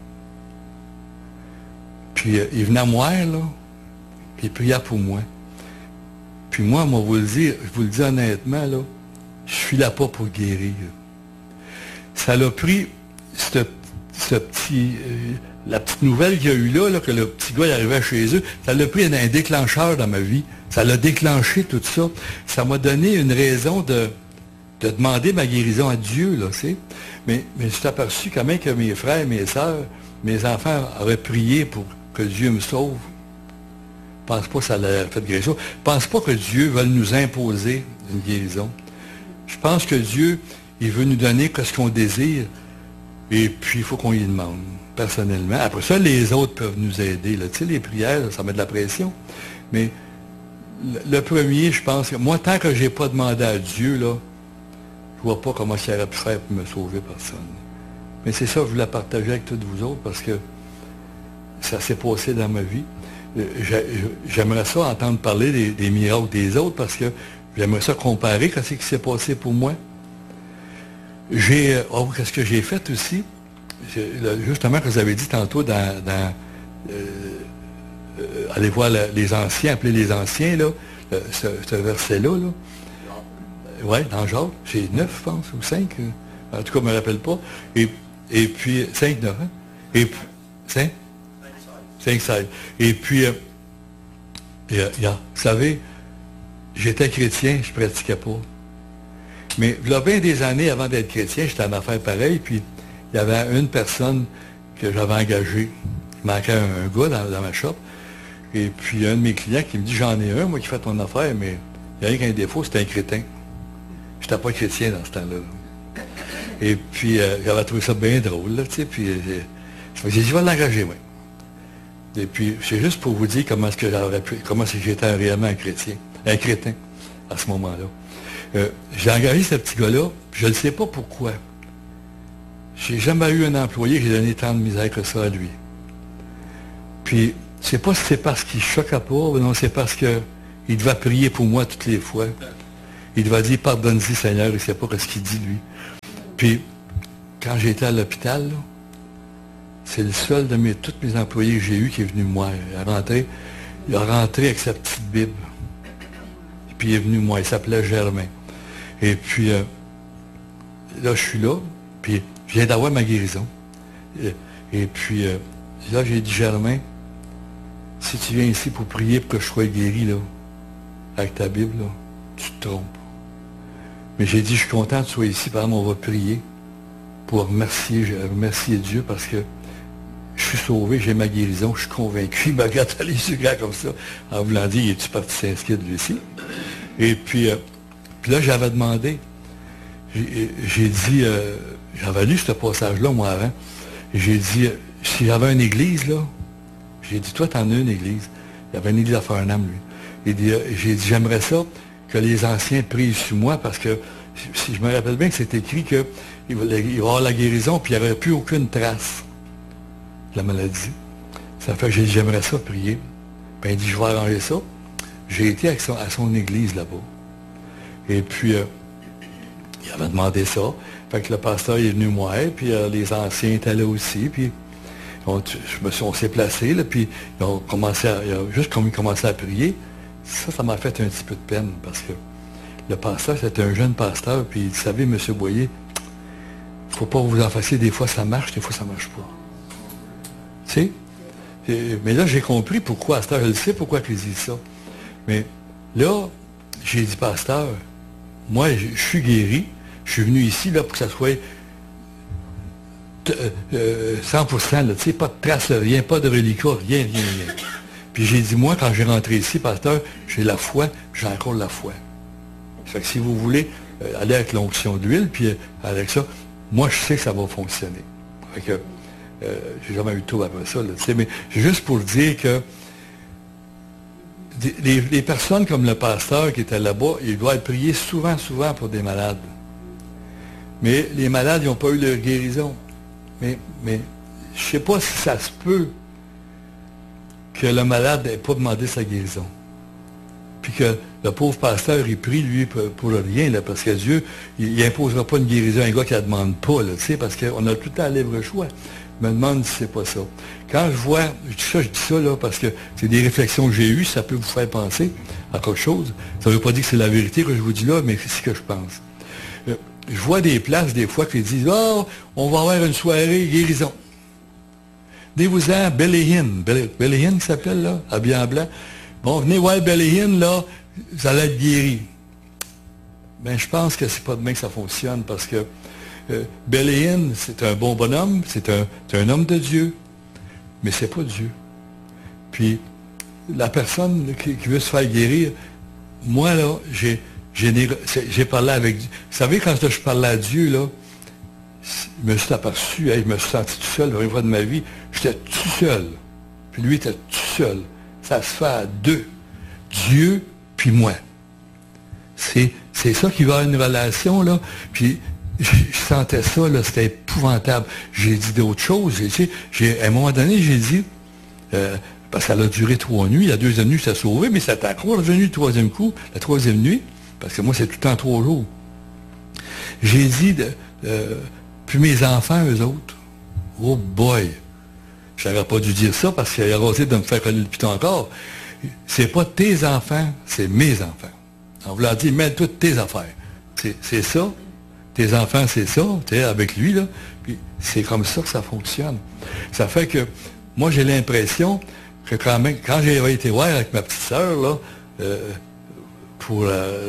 Puis ils venaient à moi, là, puis ils priaient pour moi. Puis moi, je vous le dis honnêtement, là, je suis là pas pour guérir. Ça l'a pris, ce petit, la petite nouvelle qu'il y a eu là, que le petit gars il arrivait chez eux, ça l'a pris un déclencheur dans ma vie. Ça l'a déclenché tout ça. Ça m'a donné une raison de demander ma guérison à Dieu, là, tu sais. Mais je suis aperçu quand même que mes frères, mes sœurs, mes enfants auraient prié pour que Dieu me sauve. Je ne pense pas que ça l'a fait guérison. Je ne pense pas que Dieu veuille nous imposer une guérison. Je pense que Dieu, il veut nous donner ce qu'on désire. Et puis, il faut qu'on y demande, personnellement. Après ça, les autres peuvent nous aider. Tu sais, les prières, ça met de la pression. Mais le premier, je pense que moi, tant que je n'ai pas demandé à Dieu, là, je ne vois pas comment il aurait pu faire pour me sauver personne. Mais c'est ça que je voulais partager avec toutes vous autres parce que ça s'est passé dans ma vie. J'aimerais ça entendre parler des miracles des autres parce que j'aimerais ça comparer ce qui s'est passé pour moi. Qu'est-ce que j'ai fait aussi? Justement, que vous avez dit tantôt allez voir les anciens, appeler les anciens, là, ce verset-là. Là. Oui, dans Jacques, c'est 9, je pense, ou 5. En tout cas, je ne me rappelle pas. Et puis, 5, 9, hein? Et puis, 5? 5-16. Et puis, vous savez, j'étais chrétien, je ne pratiquais pas. Mais il y a bien des années avant d'être chrétien, j'étais en affaires pareilles, puis il y avait une personne que j'avais engagée. Il manquait un gars dans ma shop. Et puis, un de mes clients qui me dit, j'en ai un, moi, qui fait ton affaire, mais il y a rien qu'un défaut, c'était un crétin. Je n'étais pas chrétien dans ce temps-là. Et puis, j'avais trouvé ça bien drôle, là, tu sais, puis j'ai dit, je vais l'engager, moi. Et puis, c'est juste pour vous dire comment j'étais réellement un crétin à ce moment-là. J'ai engagé ce petit gars-là, puis je ne sais pas pourquoi. J'ai jamais eu un employé qui a donné tant de misère que ça à lui. Puis, je ne sais pas si c'est parce qu'il ne choquait pas, ou non, c'est parce qu'il Il devait prier pour moi toutes les fois. Il devait dire, pardonne-y, Seigneur, il ne sait pas ce qu'il dit, lui. Puis, quand j'étais à l'hôpital, là, c'est le seul de tous mes employés que j'ai eu qui est venu me voir. Il a rentré avec sa petite Bible. Et puis il est venu me voir. Il s'appelait Germain. Et puis, là, je suis là. Puis, je viens d'avoir ma guérison. Et puis, là, j'ai dit, Germain, si tu viens ici pour prier pour que je sois guéri, là, avec ta Bible, là, tu te trompes. Mais j'ai dit, je suis content que tu sois ici. Par exemple, on va prier pour remercier Dieu parce que je suis sauvé, j'ai ma guérison, je suis convaincu. Il m'a regardé les yeux grands comme ça, en voulant dire, es-tu parti s'inscrire de lui ici? Et puis là, j'avais demandé, j'ai dit, j'avais lu ce passage-là, moi, avant, et j'ai dit, si j'avais une église, là, j'ai dit, toi, t'en as une église. Il y avait une église à Farnham, lui. J'ai dit, j'aimerais ça que les anciens prient sur moi, parce que, si je me rappelle bien que c'est écrit qu'il va y avoir la guérison, puis il n'y aurait plus aucune trace de la maladie. Ça fait que j'ai dit, j'aimerais ça prier. Ben, il dit, je vais arranger ça. J'ai été à son église là-bas. Et puis, il avait demandé ça. Fait que le pasteur est venu moi, puis les anciens étaient là aussi, puis on s'est placés, là, puis ils ont commencé juste comme ils commençaient à prier, ça m'a fait un petit peu de peine, parce que le pasteur, c'était un jeune pasteur, puis il dit, vous savez, M. Boyer, il ne faut pas vous en fassiez, des fois ça marche, des fois ça ne marche pas. Tu sais? Mais là, j'ai compris pourquoi, pasteur, je le sais pourquoi il dit ça. Mais là, j'ai dit, pasteur, moi, je suis guéri, je suis venu ici là, pour que ça soit 100%, là, tu sais, pas de trace, rien, pas de reliquat, rien. Puis j'ai dit, moi, quand j'ai rentré ici, pasteur, j'ai la foi, j'ai encore la foi. Fait que si vous voulez aller avec l'onction d'huile, puis avec ça, moi, je sais que ça va fonctionner. Fait que, j'ai jamais eu de tout après ça, là, tu sais, mais juste pour dire que les personnes comme le pasteur qui était là-bas, ils doivent prier souvent pour des malades. Mais les malades, ils n'ont pas eu leur guérison. Mais je ne sais pas si ça se peut que le malade n'ait pas demandé sa guérison. Puis que le pauvre pasteur, il prie, lui, pour rien, là, parce que Dieu, il n'imposera pas une guérison à un gars qui ne la demande pas, là, parce qu'on a tout le temps libre choix. Je me demande si c'est pas ça. Quand je dis ça là, parce que c'est des réflexions que j'ai eues, ça peut vous faire penser à quelque chose. Ça ne veut pas dire que c'est la vérité que je vous dis là, mais c'est ce que je pense. Je vois des places, des fois, qui disent, oh, on va avoir une soirée guérison. Venez-vous-en, Belléhine. Belléhine qui s'appelle, là, habillé en blanc. Bon, venez voir Belléhine, là, vous allez être guéri. Ben, je pense que c'est pas demain que ça fonctionne, parce que Belléhine, c'est un bon bonhomme, c'est un homme de Dieu, mais c'est pas Dieu. Puis, la personne qui veut se faire guérir, moi, là, j'ai parlé avec Dieu. Vous savez, quand je parlais à Dieu, là, je me suis aperçu, je me suis senti tout seul, la première fois de ma vie, j'étais tout seul. Puis lui était tout seul. Ça se fait à deux. Dieu, puis moi. C'est ça qui va avoir une relation, là. Puis, je sentais ça, là, c'était épouvantable. J'ai dit d'autres choses. À un moment donné, j'ai dit, parce qu'elle a duré 3 nuits, la deuxième nuit, ça s'est sauvé, mais ça t'a encore revenu le troisième coup, la troisième nuit, parce que moi, c'est tout le temps 3 jours. J'ai dit, puis mes enfants, eux autres, oh boy, je n'aurais pas dû dire ça parce qu'il a osé de me faire connaître le piton encore. C'est pas tes enfants, c'est mes enfants. En voulant dire, mets toutes tes affaires. C'est ça. Tes enfants, c'est ça, tu sais, avec lui, là. Puis c'est comme ça que ça fonctionne. Ça fait que, moi, j'ai l'impression que quand même, quand j'ai été voir avec ma petite sœur, là, pour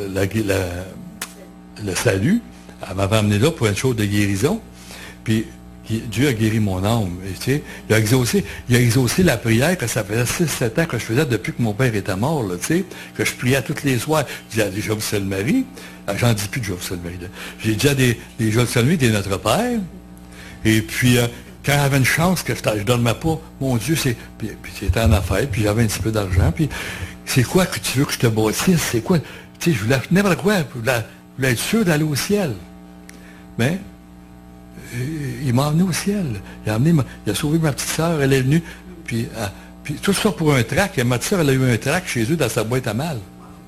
le salut, elle m'avait amené là pour une chose de guérison, puis Dieu a guéri mon âme. Et, tu sais, il a exaucé la prière que ça faisait 6-7 ans que je faisais depuis que mon père était mort, là, tu sais, que je priais tous les soirs. Je disais, je vous salue Marie. J'en dis plus de je vous salue Marie. J'ai déjà des je vous salue des Notre Père. Et puis, quand j'avais une chance que je ne dormais pas, mon Dieu, puis c'était en affaires, puis j'avais un petit peu d'argent, puis c'est quoi que tu veux que je te bâtisse? C'est quoi? Tu sais, je voulais n'importe quoi, je voulais être sûr d'aller au ciel. Mais, il m'a emmené au ciel. Il a sauvé ma petite sœur, elle est venue, puis tout ça pour un trac. Ma petite sœur, elle a eu un trac chez eux dans sa boîte à mal.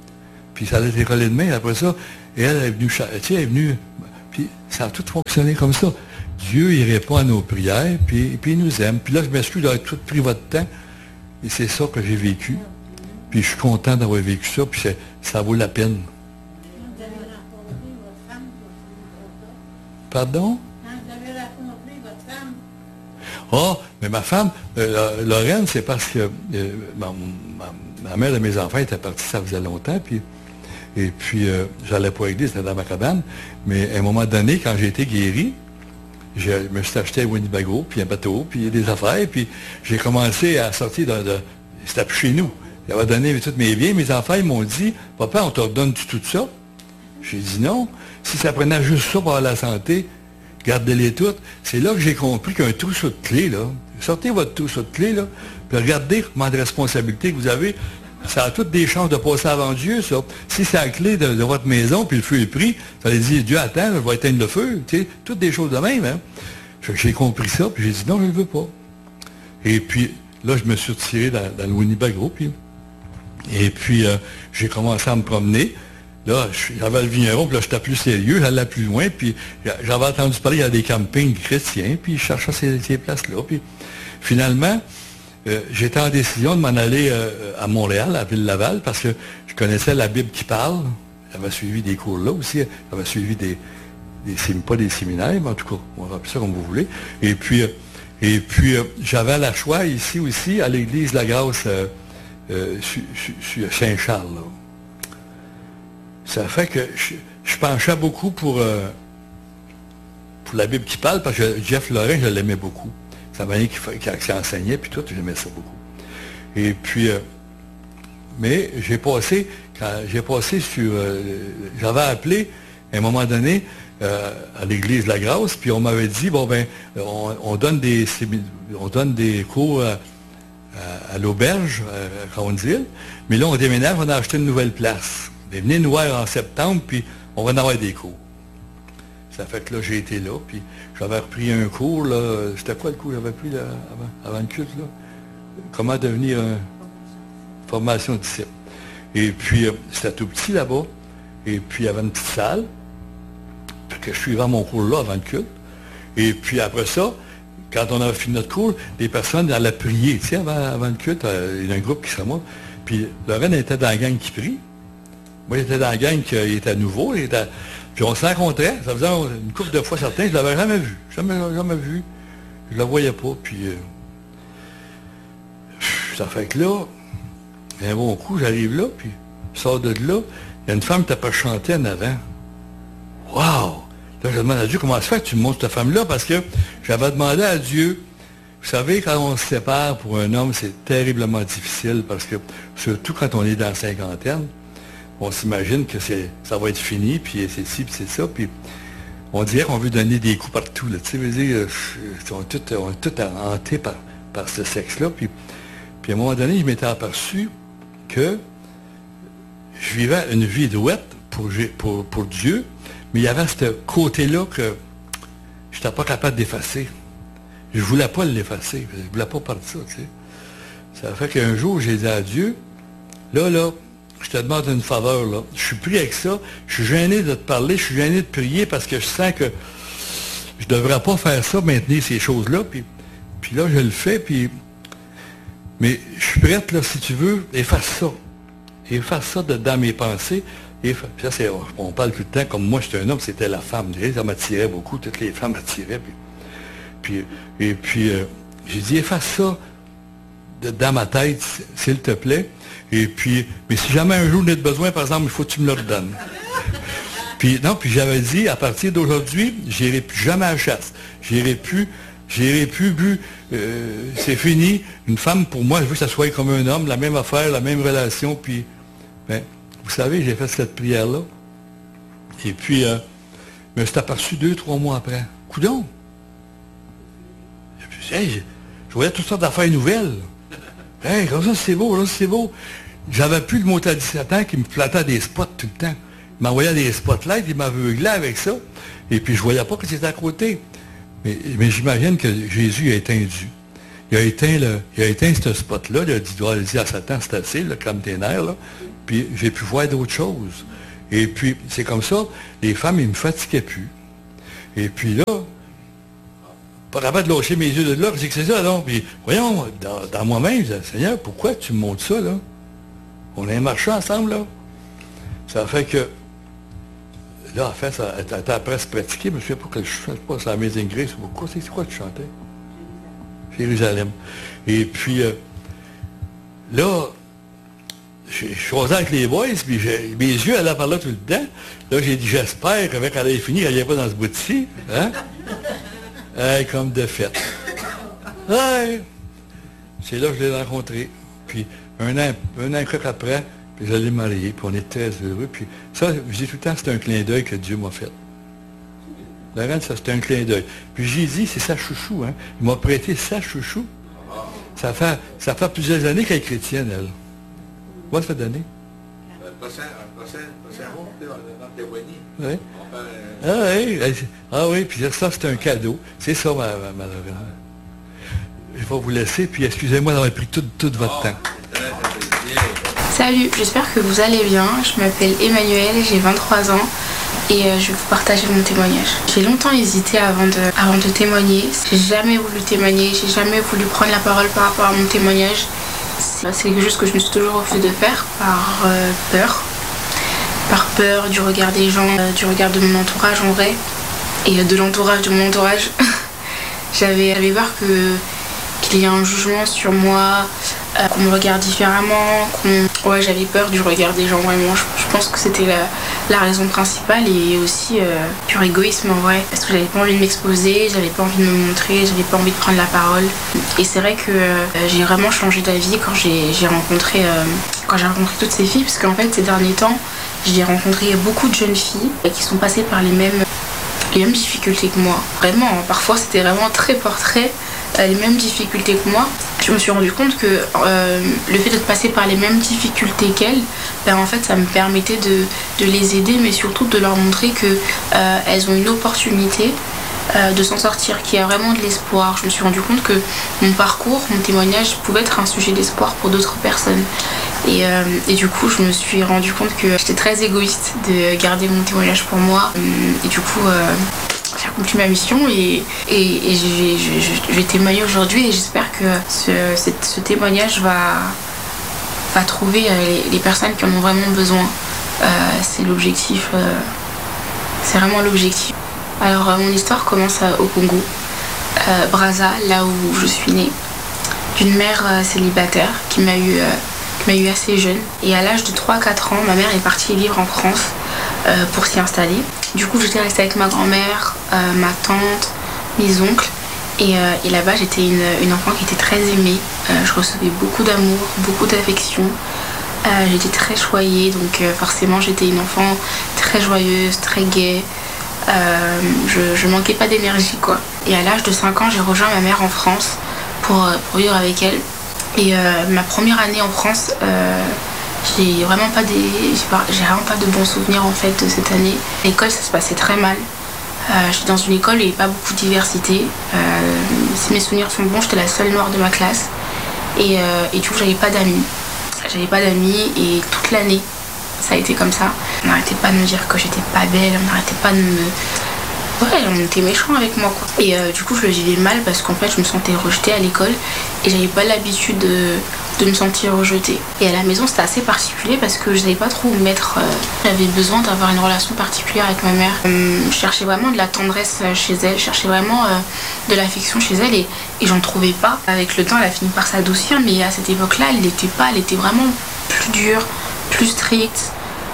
Puis ça a été collé de main. Après ça, et elle est venue, tu sais, elle est venue. Puis ça a tout fonctionné comme ça. Dieu, il répond à nos prières, puis il nous aime. Puis là, je m'excuse d'avoir tout pris votre temps. Et c'est ça que j'ai vécu. Puis je suis content d'avoir vécu ça, puis ça vaut la peine. Vous avez rencontré votre femme pour Pardon? quand vous avez rencontré votre femme? Ah, mais ma femme, Lorraine, c'est parce que ma mère de mes enfants était partie, ça faisait longtemps, et puis j'allais pas à l'église, c'était dans ma cabane, mais à un moment donné, quand j'ai été guéri, je me suis acheté un Winnebago, puis un bateau, puis des affaires, puis j'ai commencé à sortir c'était plus chez nous. J'avais donné tous mes biens, mes enfants, ils m'ont dit, « Papa, on te redonne tout ça? » J'ai dit non. Si ça prenait juste ça pour la santé, gardez-les toutes. C'est là que j'ai compris qu'un trousseau de clés, là, sortez votre trousseau de clés, là, puis regardez comment de responsabilité que vous avez. Ça a toutes des chances de passer avant Dieu, ça. Si c'est la clé de votre maison, puis le feu est pris, ça veut dire, Dieu, attends, je vais éteindre le feu. Tu sais, toutes des choses de même, hein. J'ai compris ça, puis j'ai dit non, je ne le veux pas. Et puis, là, je me suis retiré dans le Winnebago, et puis, j'ai commencé à me promener. Là, j'avais le vigneron, puis là, j'étais plus sérieux, j'allais plus loin, puis j'avais entendu parler, il y a des campings chrétiens, puis je cherchais ces places-là. Puis finalement, j'étais en décision de m'en aller à Montréal, à Ville-Laval, parce que je connaissais la Bible qui parle. J'avais suivi des cours là aussi. J'avais suivi pas des séminaires, mais en tout cas, on va appeler ça comme vous voulez. Et puis j'avais la choix ici aussi, à l'église La Grâce, sur Saint-Charles, là. Ça fait que je penchais beaucoup pour la Bible qui parle, parce que Jeff Lorrain, je l'aimais beaucoup. Ça m'a dit qu'il enseignait, puis tout, j'aimais ça beaucoup. Et puis, mais j'ai passé sur... j'avais appelé, à un moment donné, à l'église La Grâce, puis on m'avait dit, bon ben, on donne des cours à l'auberge, à Ronzille, mais là, on déménage, on a acheté une nouvelle place. Mais venez nous voir en septembre, puis on va en avoir des cours. Ça fait que là, j'ai été là, puis j'avais repris un cours, là. C'était quoi le cours que j'avais pris là, avant le culte, là? Comment devenir formation disciple. Et puis, c'était tout petit là-bas. Et puis, il y avait une petite salle. Fait que je suivais mon cours là avant le culte. Et puis, après ça, quand on avait fini notre cours, les personnes allaient prier. Tu sais, avant le culte, il y a un groupe qui serait moi. Puis, Lorraine était dans la gang qui prie. Moi, j'étais dans la gang qui était nouveau. Puis on se rencontrait. Ça faisait une couple de fois certains. Je ne l'avais jamais vu. Jamais vu. Je ne la voyais pas. Puis, ça fait que là, un bon coup, j'arrive là, puis je sors de là. Il y a une femme qui t'a pas chanté en avant. Wow! Là, je demande à Dieu, comment ça fait que tu me montres cette femme-là? Parce que j'avais demandé à Dieu. Vous savez, quand on se sépare pour un homme, c'est terriblement difficile, parce que, surtout quand on est dans la cinquantaine, on s'imagine que ça va être fini, puis c'est ci, puis c'est ça, puis on dirait qu'on veut donner des coups partout, là, tu sais, veut dire, on est tous hantés par ce sexe-là, puis à un moment donné, je m'étais aperçu que je vivais une vie douette pour Dieu, mais il y avait ce côté-là que je n'étais pas capable d'effacer. Je ne voulais pas l'effacer, je ne voulais pas perdre ça, tu sais. Ça fait qu'un jour, j'ai dit à Dieu, là, je te demande une faveur, là. Je suis pris avec ça. Je suis gêné de te parler. Je suis gêné de prier parce que je sens que je ne devrais pas faire ça, maintenir ces choses-là. Puis là, je le fais. Mais je suis prête, là, si tu veux, efface ça. Efface ça dans mes pensées. Puis ça, on parle tout le temps, comme moi, j'étais un homme, c'était la femme. Ça m'attirait beaucoup. Toutes les femmes m'attiraient. Puis j'ai dit, efface ça dans ma tête, s'il te plaît. Et puis, mais si jamais un jour on a besoin, par exemple, il faut que tu me le redonnes. Puis j'avais dit, à partir d'aujourd'hui, j'irai plus jamais à la chasse. J'irai plus bu, c'est fini. Une femme, pour moi, je veux que ça soit comme un homme, la même affaire, la même relation. Puis, ben, vous savez, j'ai fait cette prière-là. Et puis, je me suis aperçu 2-3 mois après. Coudon! Hey, je voyais toutes sortes d'affaires nouvelles. Hey, comme ça, c'est beau, là, c'est beau. J'avais plus le mot à 17 ans qui me flattait des spots tout le temps. Il m'envoyait des spotlights, il m'aveuglait avec ça. Et puis, je voyais pas que c'était à côté. Mais j'imagine que Jésus a éteint Dieu. Il a éteint ce spot-là. Il a dit à Satan, c'est assez, là, comme tes nerfs, là. puis j'ai pu voir d'autres choses. Et puis, c'est comme ça, les femmes, ils me fatiguaient plus. Et puis là, pas capable de lâcher mes yeux de là, c'est que c'est ça, non? Puis, voyons, dans moi-même, je disais, Seigneur, pourquoi tu me montres ça, là? On a un marché ensemble, là. Ça fait que, là, en fait, ça était après se pratiquer, mais je ne sais pas que je chante pas, c'est Amazing Grace ou quoi, c'est quoi que tu chantais? Jérusalem. Et puis, là, je suis avec les boys, puis mes yeux allaient par là tout le temps. Là, j'ai dit, j'espère qu'avec elle ait fini, elle n'y pas dans ce bout-ci. Hein? Comme de fête. Ouais. C'est là que je l'ai rencontré. Puis, un an et quelques après, puis je l'ai marié, puis on est très heureux. Puis ça, je dis tout le temps, c'est un clin d'œil que Dieu m'a fait. Laurent, ça, c'était un clin d'œil. Puis j'ai dit, c'est sa chouchou, hein. Il m'a prêté sa chouchou. Ça fait plusieurs années qu'elle est chrétienne, elle. Moi, ça fait d'années. Oui. Ah oui, puis ça, c'est un cadeau. C'est ça, ma Lorraine. Je vais vous laisser, puis excusez-moi d'avoir pris tout votre temps. Salut, j'espère que vous allez bien. Je m'appelle Emmanuelle, j'ai 23 ans et je vais vous partager mon témoignage. J'ai longtemps hésité avant de témoigner. J'ai jamais voulu témoigner, j'ai jamais voulu prendre la parole par rapport à mon témoignage. C'est quelque chose que je me suis toujours refusé de faire par peur. Par peur du regard des gens, du regard de mon entourage en vrai, et de l'entourage de mon entourage. J'avais peur qu'il y ait un jugement sur moi, qu'on me regarde différemment, Ouais, j'avais peur du regard des gens, vraiment. Je pense que c'était la raison principale, et aussi pur égoïsme en vrai. Parce que j'avais pas envie de m'exposer, j'avais pas envie de me montrer, j'avais pas envie de prendre la parole. Et c'est vrai que j'ai vraiment changé d'avis quand j'ai rencontré toutes ces filles, parce qu'en fait ces derniers temps, j'ai rencontré beaucoup de jeunes filles qui sont passées par les mêmes difficultés que moi. Vraiment, parfois c'était vraiment très portrait, les mêmes difficultés que moi. Je me suis rendu compte que le fait de passer par les mêmes difficultés qu'elles, en fait ça me permettait de les aider, mais surtout de leur montrer qu'elles ont une opportunité de s'en sortir, qu'il y a vraiment de l'espoir. Je me suis rendu compte que mon parcours, mon témoignage pouvait être un sujet d'espoir pour d'autres personnes. Et du coup, je me suis rendu compte que j'étais très égoïste de garder mon témoignage pour moi. Et du coup, j'ai accompli ma mission et je vais témoigner aujourd'hui, et j'espère que ce témoignage va trouver les personnes qui en ont vraiment besoin. C'est l'objectif, c'est vraiment l'objectif. Alors mon histoire commence au Congo, Brazza, là où je suis née, d'une mère célibataire qui m'a eu assez jeune. Et à l'âge de 3-4 ans, ma mère est partie vivre en France pour s'y installer. Du coup, j'étais restée avec ma grand-mère, ma tante, mes oncles. Et là-bas, j'étais une enfant qui était très aimée. Je recevais beaucoup d'amour, beaucoup d'affection. J'étais très choyée, donc forcément, j'étais une enfant très joyeuse, très gaie. Je manquais pas d'énergie, quoi. Et à l'âge de 5 ans, j'ai rejoint ma mère en France pour vivre avec elle. Et ma première année en France, j'ai vraiment pas de bons souvenirs en fait de cette année. L'école, ça se passait très mal. J'étais dans une école où il n'y avait pas beaucoup de diversité. Si mes souvenirs sont bons, j'étais la seule noire de ma classe. Et du coup, j'avais pas d'amis. Et toute l'année, ça a été comme ça. On n'arrêtait pas de me dire que j'étais pas belle, on n'arrêtait pas de me... Ouais, on était méchants avec moi, quoi. Et du coup, je le vivais mal parce qu'en fait, je me sentais rejetée à l'école et j'avais pas l'habitude de me sentir rejetée. Et à la maison, c'était assez particulier parce que je savais pas trop où me mettre. J'avais besoin d'avoir une relation particulière avec ma mère. Je cherchais vraiment de la tendresse chez elle, je cherchais vraiment de l'affection chez elle, et j'en trouvais pas. Avec le temps, elle a fini par s'adoucir, mais à cette époque-là, elle était vraiment plus dure, plus stricte.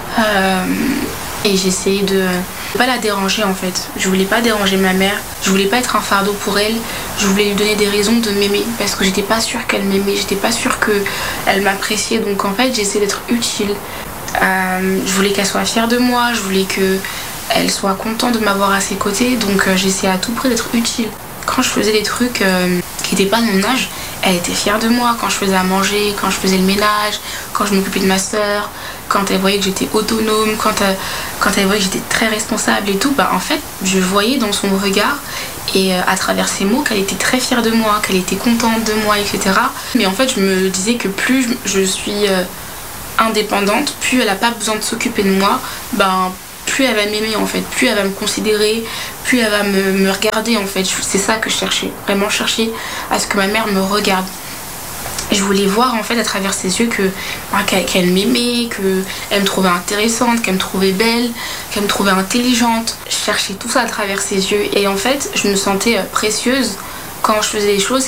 Et j'essayais de pas la déranger en fait. Je voulais pas déranger ma mère, je voulais pas être un fardeau pour elle, je voulais lui donner des raisons de m'aimer parce que j'étais pas sûre qu'elle m'aimait, j'étais pas sûre qu'elle m'appréciait, donc en fait j'essayais d'être utile. Je voulais qu'elle soit fière de moi, je voulais qu'elle soit contente de m'avoir à ses côtés, donc j'essayais à tout prix d'être utile. Quand je faisais des trucs qui n'étaient pas de mon âge, elle était fière de moi. Quand je faisais à manger, quand je faisais le ménage, quand je m'occupais de ma soeur, quand elle voyait que j'étais autonome, quand elle voyait que j'étais très responsable et tout, en fait, je voyais dans son regard et à travers ses mots qu'elle était très fière de moi, qu'elle était contente de moi, etc. Mais en fait, je me disais que plus je suis indépendante, plus elle n'a pas besoin de s'occuper de moi, plus elle va m'aimer en fait, plus elle va me considérer, plus elle va me regarder en fait. C'est ça que je cherchais, vraiment chercher à ce que ma mère me regarde. Et je voulais voir en fait à travers ses yeux qu'elle m'aimait, qu'elle me trouvait intéressante, qu'elle me trouvait belle, qu'elle me trouvait intelligente. Je cherchais tout ça à travers ses yeux et en fait je me sentais précieuse quand je faisais des choses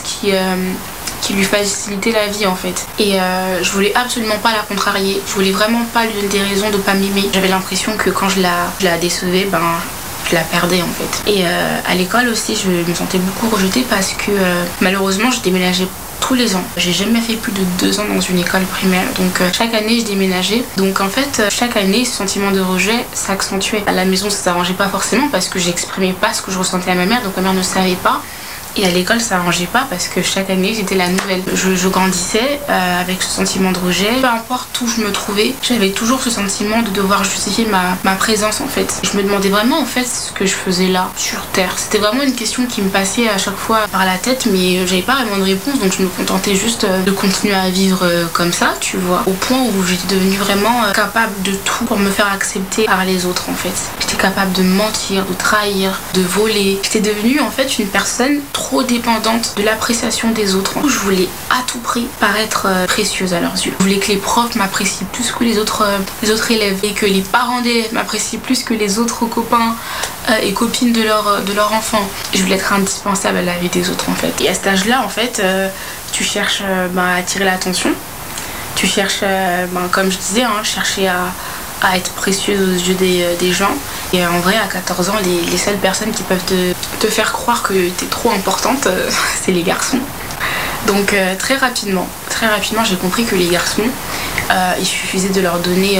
qui lui facilitaient la vie en fait. Et je voulais absolument pas la contrarier, je voulais vraiment pas lui donner des raisons de pas m'aimer. J'avais l'impression que quand je la décevais, je la perdais en fait. Et à l'école aussi je me sentais beaucoup rejetée parce que malheureusement je déménageais tous les ans. J'ai jamais fait plus de 2 ans dans une école primaire, donc chaque année je déménageais. Donc en fait, chaque année, ce sentiment de rejet s'accentuait. À la maison, ça s'arrangeait pas forcément parce que j'exprimais pas ce que je ressentais à ma mère, donc ma mère ne savait pas. Et à l'école, ça n'arrangeait pas parce que chaque année, j'étais la nouvelle. Je grandissais avec ce sentiment de rejet. Peu importe où je me trouvais, j'avais toujours ce sentiment de devoir justifier ma présence en fait. Je me demandais vraiment en fait ce que je faisais là, sur Terre. C'était vraiment une question qui me passait à chaque fois par la tête, mais j'avais pas vraiment de réponse, donc je me contentais juste de continuer à vivre comme ça, tu vois. Au point où j'étais devenue vraiment capable de tout pour me faire accepter par les autres en fait. J'étais capable de mentir, de trahir, de voler. J'étais devenue en fait une personne trop dépendante de l'appréciation des autres. Je voulais à tout prix paraître précieuse à leurs yeux. Je voulais que les profs m'apprécient plus que les autres élèves et que les parents d'élèves m'apprécient plus que les autres copains et copines de leur enfant. Je voulais être indispensable à la vie des autres en fait. Et à cet âge-là en fait, tu cherches à attirer l'attention. Tu cherches, comme je disais, chercher à être précieuse aux yeux des gens. Et en vrai, à 14 ans, les seules personnes qui peuvent te faire croire que t'es trop importante, c'est les garçons. Donc très rapidement, j'ai compris que les garçons, il suffisait de leur donner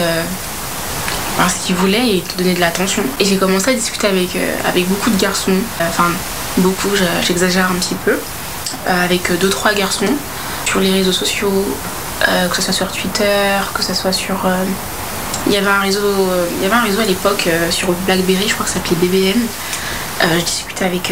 ce qu'ils voulaient et te donner de l'attention. Et j'ai commencé à discuter avec beaucoup de garçons, beaucoup, j'exagère un petit peu, avec 2-3 garçons sur les réseaux sociaux, que ce soit sur Twitter, que ce soit sur... Il y avait un réseau à l'époque sur BlackBerry, je crois que ça s'appelait BBM. Je discutais avec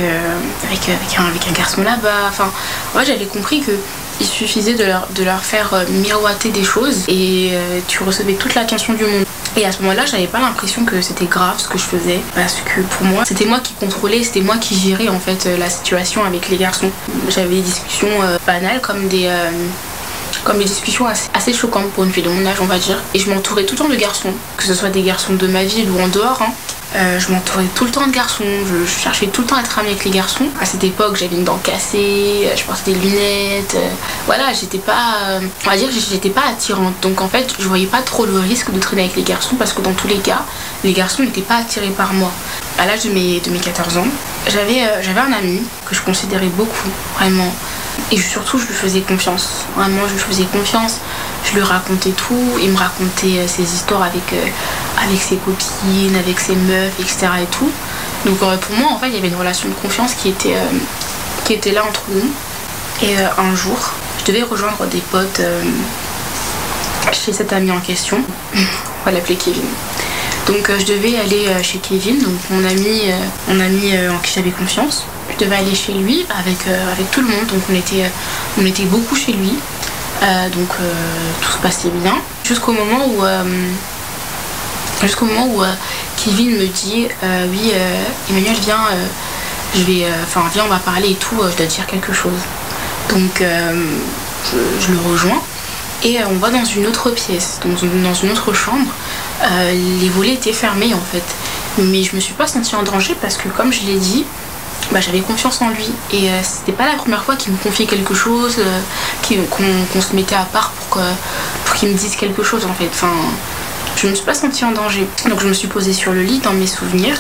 un garçon là-bas. Enfin, moi j'avais compris qu'il suffisait de leur faire miroiter des choses et tu recevais toute l'attention du monde. Et à ce moment-là, j'avais pas l'impression que c'était grave ce que je faisais parce que pour moi, c'était moi qui contrôlais, c'était moi qui gérais en fait la situation avec les garçons. J'avais des discussions banales comme des discussions assez choquantes pour une fille de mon âge, on va dire. Et je m'entourais tout le temps de garçons, que ce soit des garçons de ma ville ou en dehors. Je m'entourais tout le temps de garçons, je cherchais tout le temps à être amie avec les garçons. À cette époque, j'avais une dent cassée, je portais des lunettes. Voilà, j'étais pas attirante. Donc en fait, je voyais pas trop le risque de traîner avec les garçons parce que dans tous les cas, les garçons n'étaient pas attirés par moi. À l'âge de mes 14 ans, j'avais un ami que je considérais beaucoup, vraiment. Et surtout, je lui faisais confiance. Vraiment, je lui faisais confiance. Je lui racontais tout. Il me racontait ses histoires avec ses copines, avec ses meufs, etc. et tout. Donc pour moi, en fait, il y avait une relation de confiance qui était là entre nous. Et un jour, je devais rejoindre des potes chez cet ami en question. On va l'appeler Kevin. Donc je devais aller chez Kevin, donc mon ami en qui j'avais confiance. Je devais aller chez lui avec tout le monde, donc on était beaucoup chez lui. Donc tout se passait bien. Jusqu'au moment où Kevin me dit oui Emmanuel viens, viens on va parler et tout, je dois te dire quelque chose. Donc je le rejoins et on va dans une autre pièce, dans une autre chambre. Les volets étaient fermés en fait, mais je me suis pas sentie en danger parce que comme je l'ai dit, j'avais confiance en lui et c'était pas la première fois qu'il me confiait quelque chose, qu'on se mettait à part pour qu'il me dise quelque chose en fait. Enfin, je me suis pas sentie en danger, donc je me suis posée sur le lit dans mes souvenirs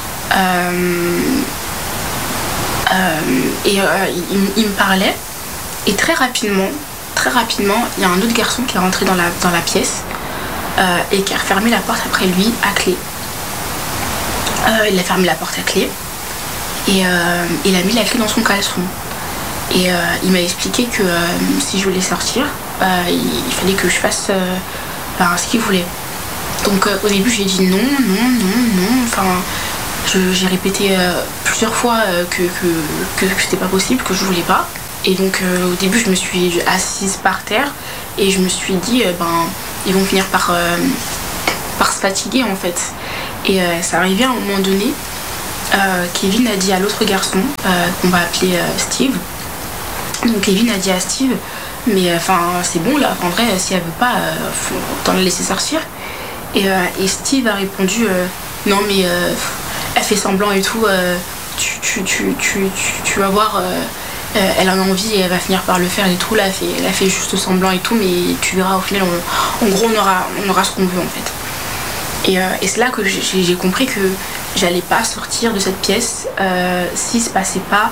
et il me parlait et très rapidement il y a un autre garçon qui est rentré dans la pièce et qui a refermé la porte après lui à clé. Il a fermé la porte à clé et il a mis la clé dans son caleçon. Et il m'a expliqué que si je voulais sortir, il fallait que je fasse ce qu'il voulait. Donc au début j'ai dit non. Enfin, j'ai répété plusieurs fois que c'était pas possible, que je voulais pas. Et donc au début je me suis assise par terre et je me suis dit ils vont finir par se fatiguer en fait. Et ça arrivait à un moment donné, Kevin a dit à l'autre garçon, qu'on va appeler Steve. Donc Kevin a dit à Steve, mais enfin c'est bon là, en vrai si elle veut pas, faut autant la laisser sortir. Et Steve a répondu, non mais elle fait semblant et tout, tu vas voir, elle en a envie et elle va finir par le faire et tout, là elle a fait juste semblant et tout, mais tu verras au final, en gros on aura ce qu'on veut en fait. Et c'est là que j'ai compris que j'allais pas sortir de cette pièce s'il se passait pas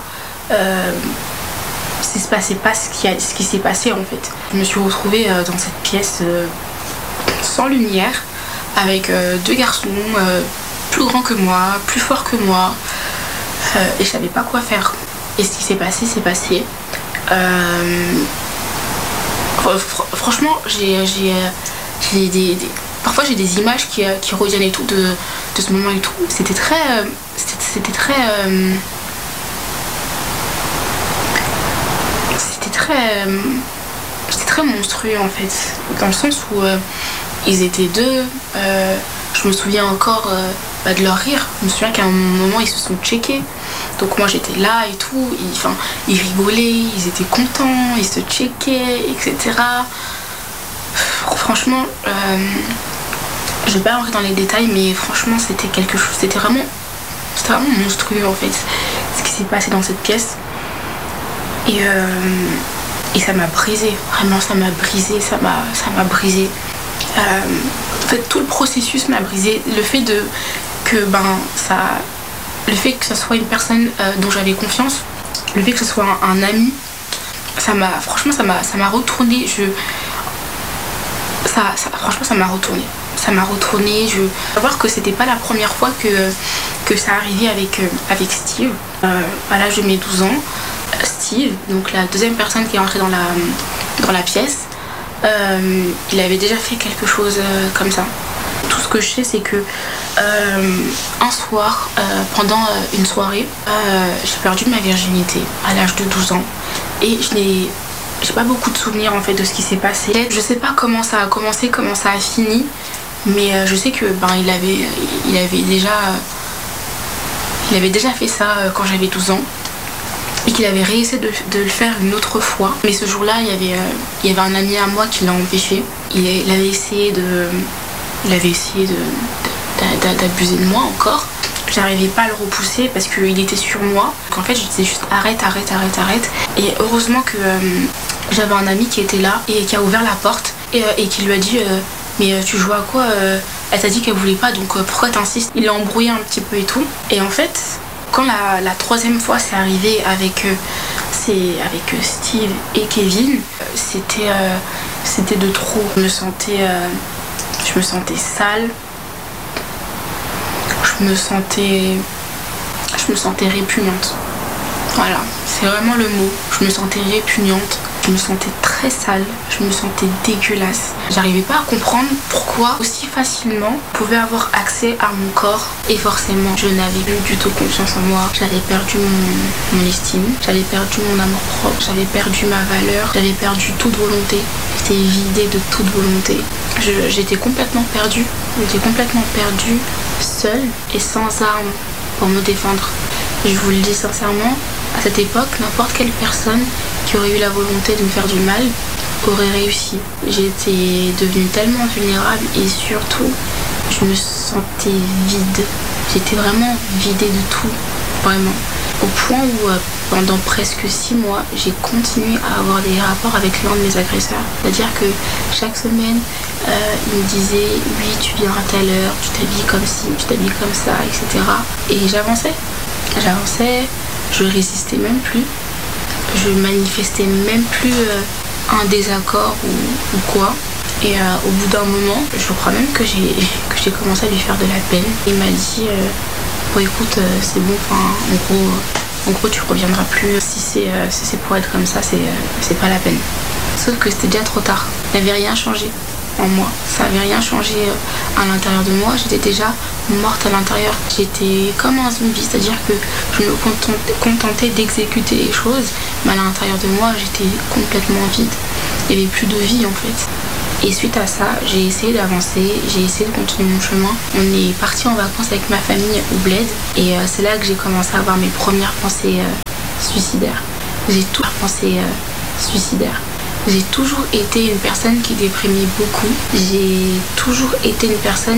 ce qui s'est passé en fait. Je me suis retrouvée dans cette pièce sans lumière, avec deux garçons plus grands que moi, plus forts que moi, et je savais pas quoi faire. Et ce qui s'est passé, c'est passé. Franchement, parfois j'ai des images qui reviennent et tout de ce moment et tout. C'était très monstrueux en fait, dans le sens où ils étaient deux. Je me souviens encore de leur rire. Je me souviens qu'à un moment ils se sont checkés. Donc moi j'étais là et tout. Ils rigolaient, ils étaient contents, ils se checkaient, etc. Franchement, je vais pas rentrer dans les détails, mais franchement c'était quelque chose. C'était vraiment monstrueux en fait, ce qui s'est passé dans cette pièce. Et ça m'a brisé, vraiment ça m'a brisé. En fait tout le processus m'a brisé. Le fait que ça soit une personne dont j'avais confiance, le fait que ce soit un ami, franchement ça m'a retourné. Franchement ça m'a retourné. Je veux savoir que c'était pas la première fois que ça arrivait avec Steve. À l'âge de mes 12 ans, Steve, donc la deuxième personne qui est entrée dans la pièce, il avait déjà fait quelque chose comme ça. Tout ce que je sais, c'est que un soir, pendant une soirée, j'ai perdu ma virginité à l'âge de 12 ans. Et j'ai pas beaucoup de souvenirs en fait de ce qui s'est passé. Je sais pas comment ça a commencé, comment ça a fini, mais je sais que il avait déjà fait ça quand j'avais 12 ans. Et qu'il avait réussi de le faire une autre fois. Mais ce jour-là, il y avait un ami à moi qui l'a empêché. Il avait essayé d'abuser de moi encore. J'arrivais pas à le repousser parce qu'il était sur moi. En fait, je disais juste arrête. Et heureusement que j'avais un ami qui était là et qui a ouvert la porte et qui lui a dit mais tu joues à quoi Elle t'a dit qu'elle voulait pas, donc pourquoi t'insistes? Il l'a embrouillé un petit peu et tout. Et en fait, quand la troisième fois c'est arrivé avec Steve et Kevin, c'était de trop. Je me sentais sale, je me sentais répugnante. Voilà, c'est vraiment le mot. Je me sentais répugnante, je me sentais très sale, je me sentais dégueulasse. J'arrivais pas à comprendre pourquoi aussi facilement je pouvais avoir accès à mon corps. Et forcément, je n'avais plus du tout confiance en moi. J'avais perdu mon estime, j'avais perdu mon amour propre, j'avais perdu ma valeur, j'avais perdu toute volonté. J'étais vidée de toute volonté. J'étais complètement perdue. Seule et sans armes pour me défendre. Je vous le dis sincèrement, à cette époque, n'importe quelle personne qui aurait eu la volonté de me faire du mal aurait réussi. J'étais devenue tellement vulnérable et surtout, je me sentais vide. J'étais vraiment vidée de tout, vraiment. Au point où, pendant presque 6 mois, j'ai continué à avoir des rapports avec l'un de mes agresseurs. C'est-à-dire que chaque semaine, il me disait « Oui, tu viens à telle heure, tu t'habilles comme ci, tu t'habilles comme ça, etc. » Et j'avançais, je résistais même plus. Je manifestais même plus un désaccord ou quoi. Et au bout d'un moment, je crois même que j'ai commencé à lui faire de la peine. Il m'a dit bon écoute, c'est bon, en gros tu reviendras plus. Si c'est pour être comme ça, c'est pas la peine. Sauf que c'était déjà trop tard. Il n'y avait rien changé en moi. Ça n'avait rien changé à l'intérieur de moi. J'étais déjà morte à l'intérieur. J'étais comme un zombie, c'est-à-dire que je me contentais d'exécuter les choses, mais à l'intérieur de moi, j'étais complètement vide. Il n'y avait plus de vie en fait. Et suite à ça, j'ai essayé d'avancer, j'ai essayé de continuer mon chemin. On est parti en vacances avec ma famille au Bled et c'est là que j'ai commencé à avoir mes premières pensées suicidaires. J'ai toujours pensé suicidaire. J'ai toujours été une personne qui déprimait beaucoup. J'ai toujours été une personne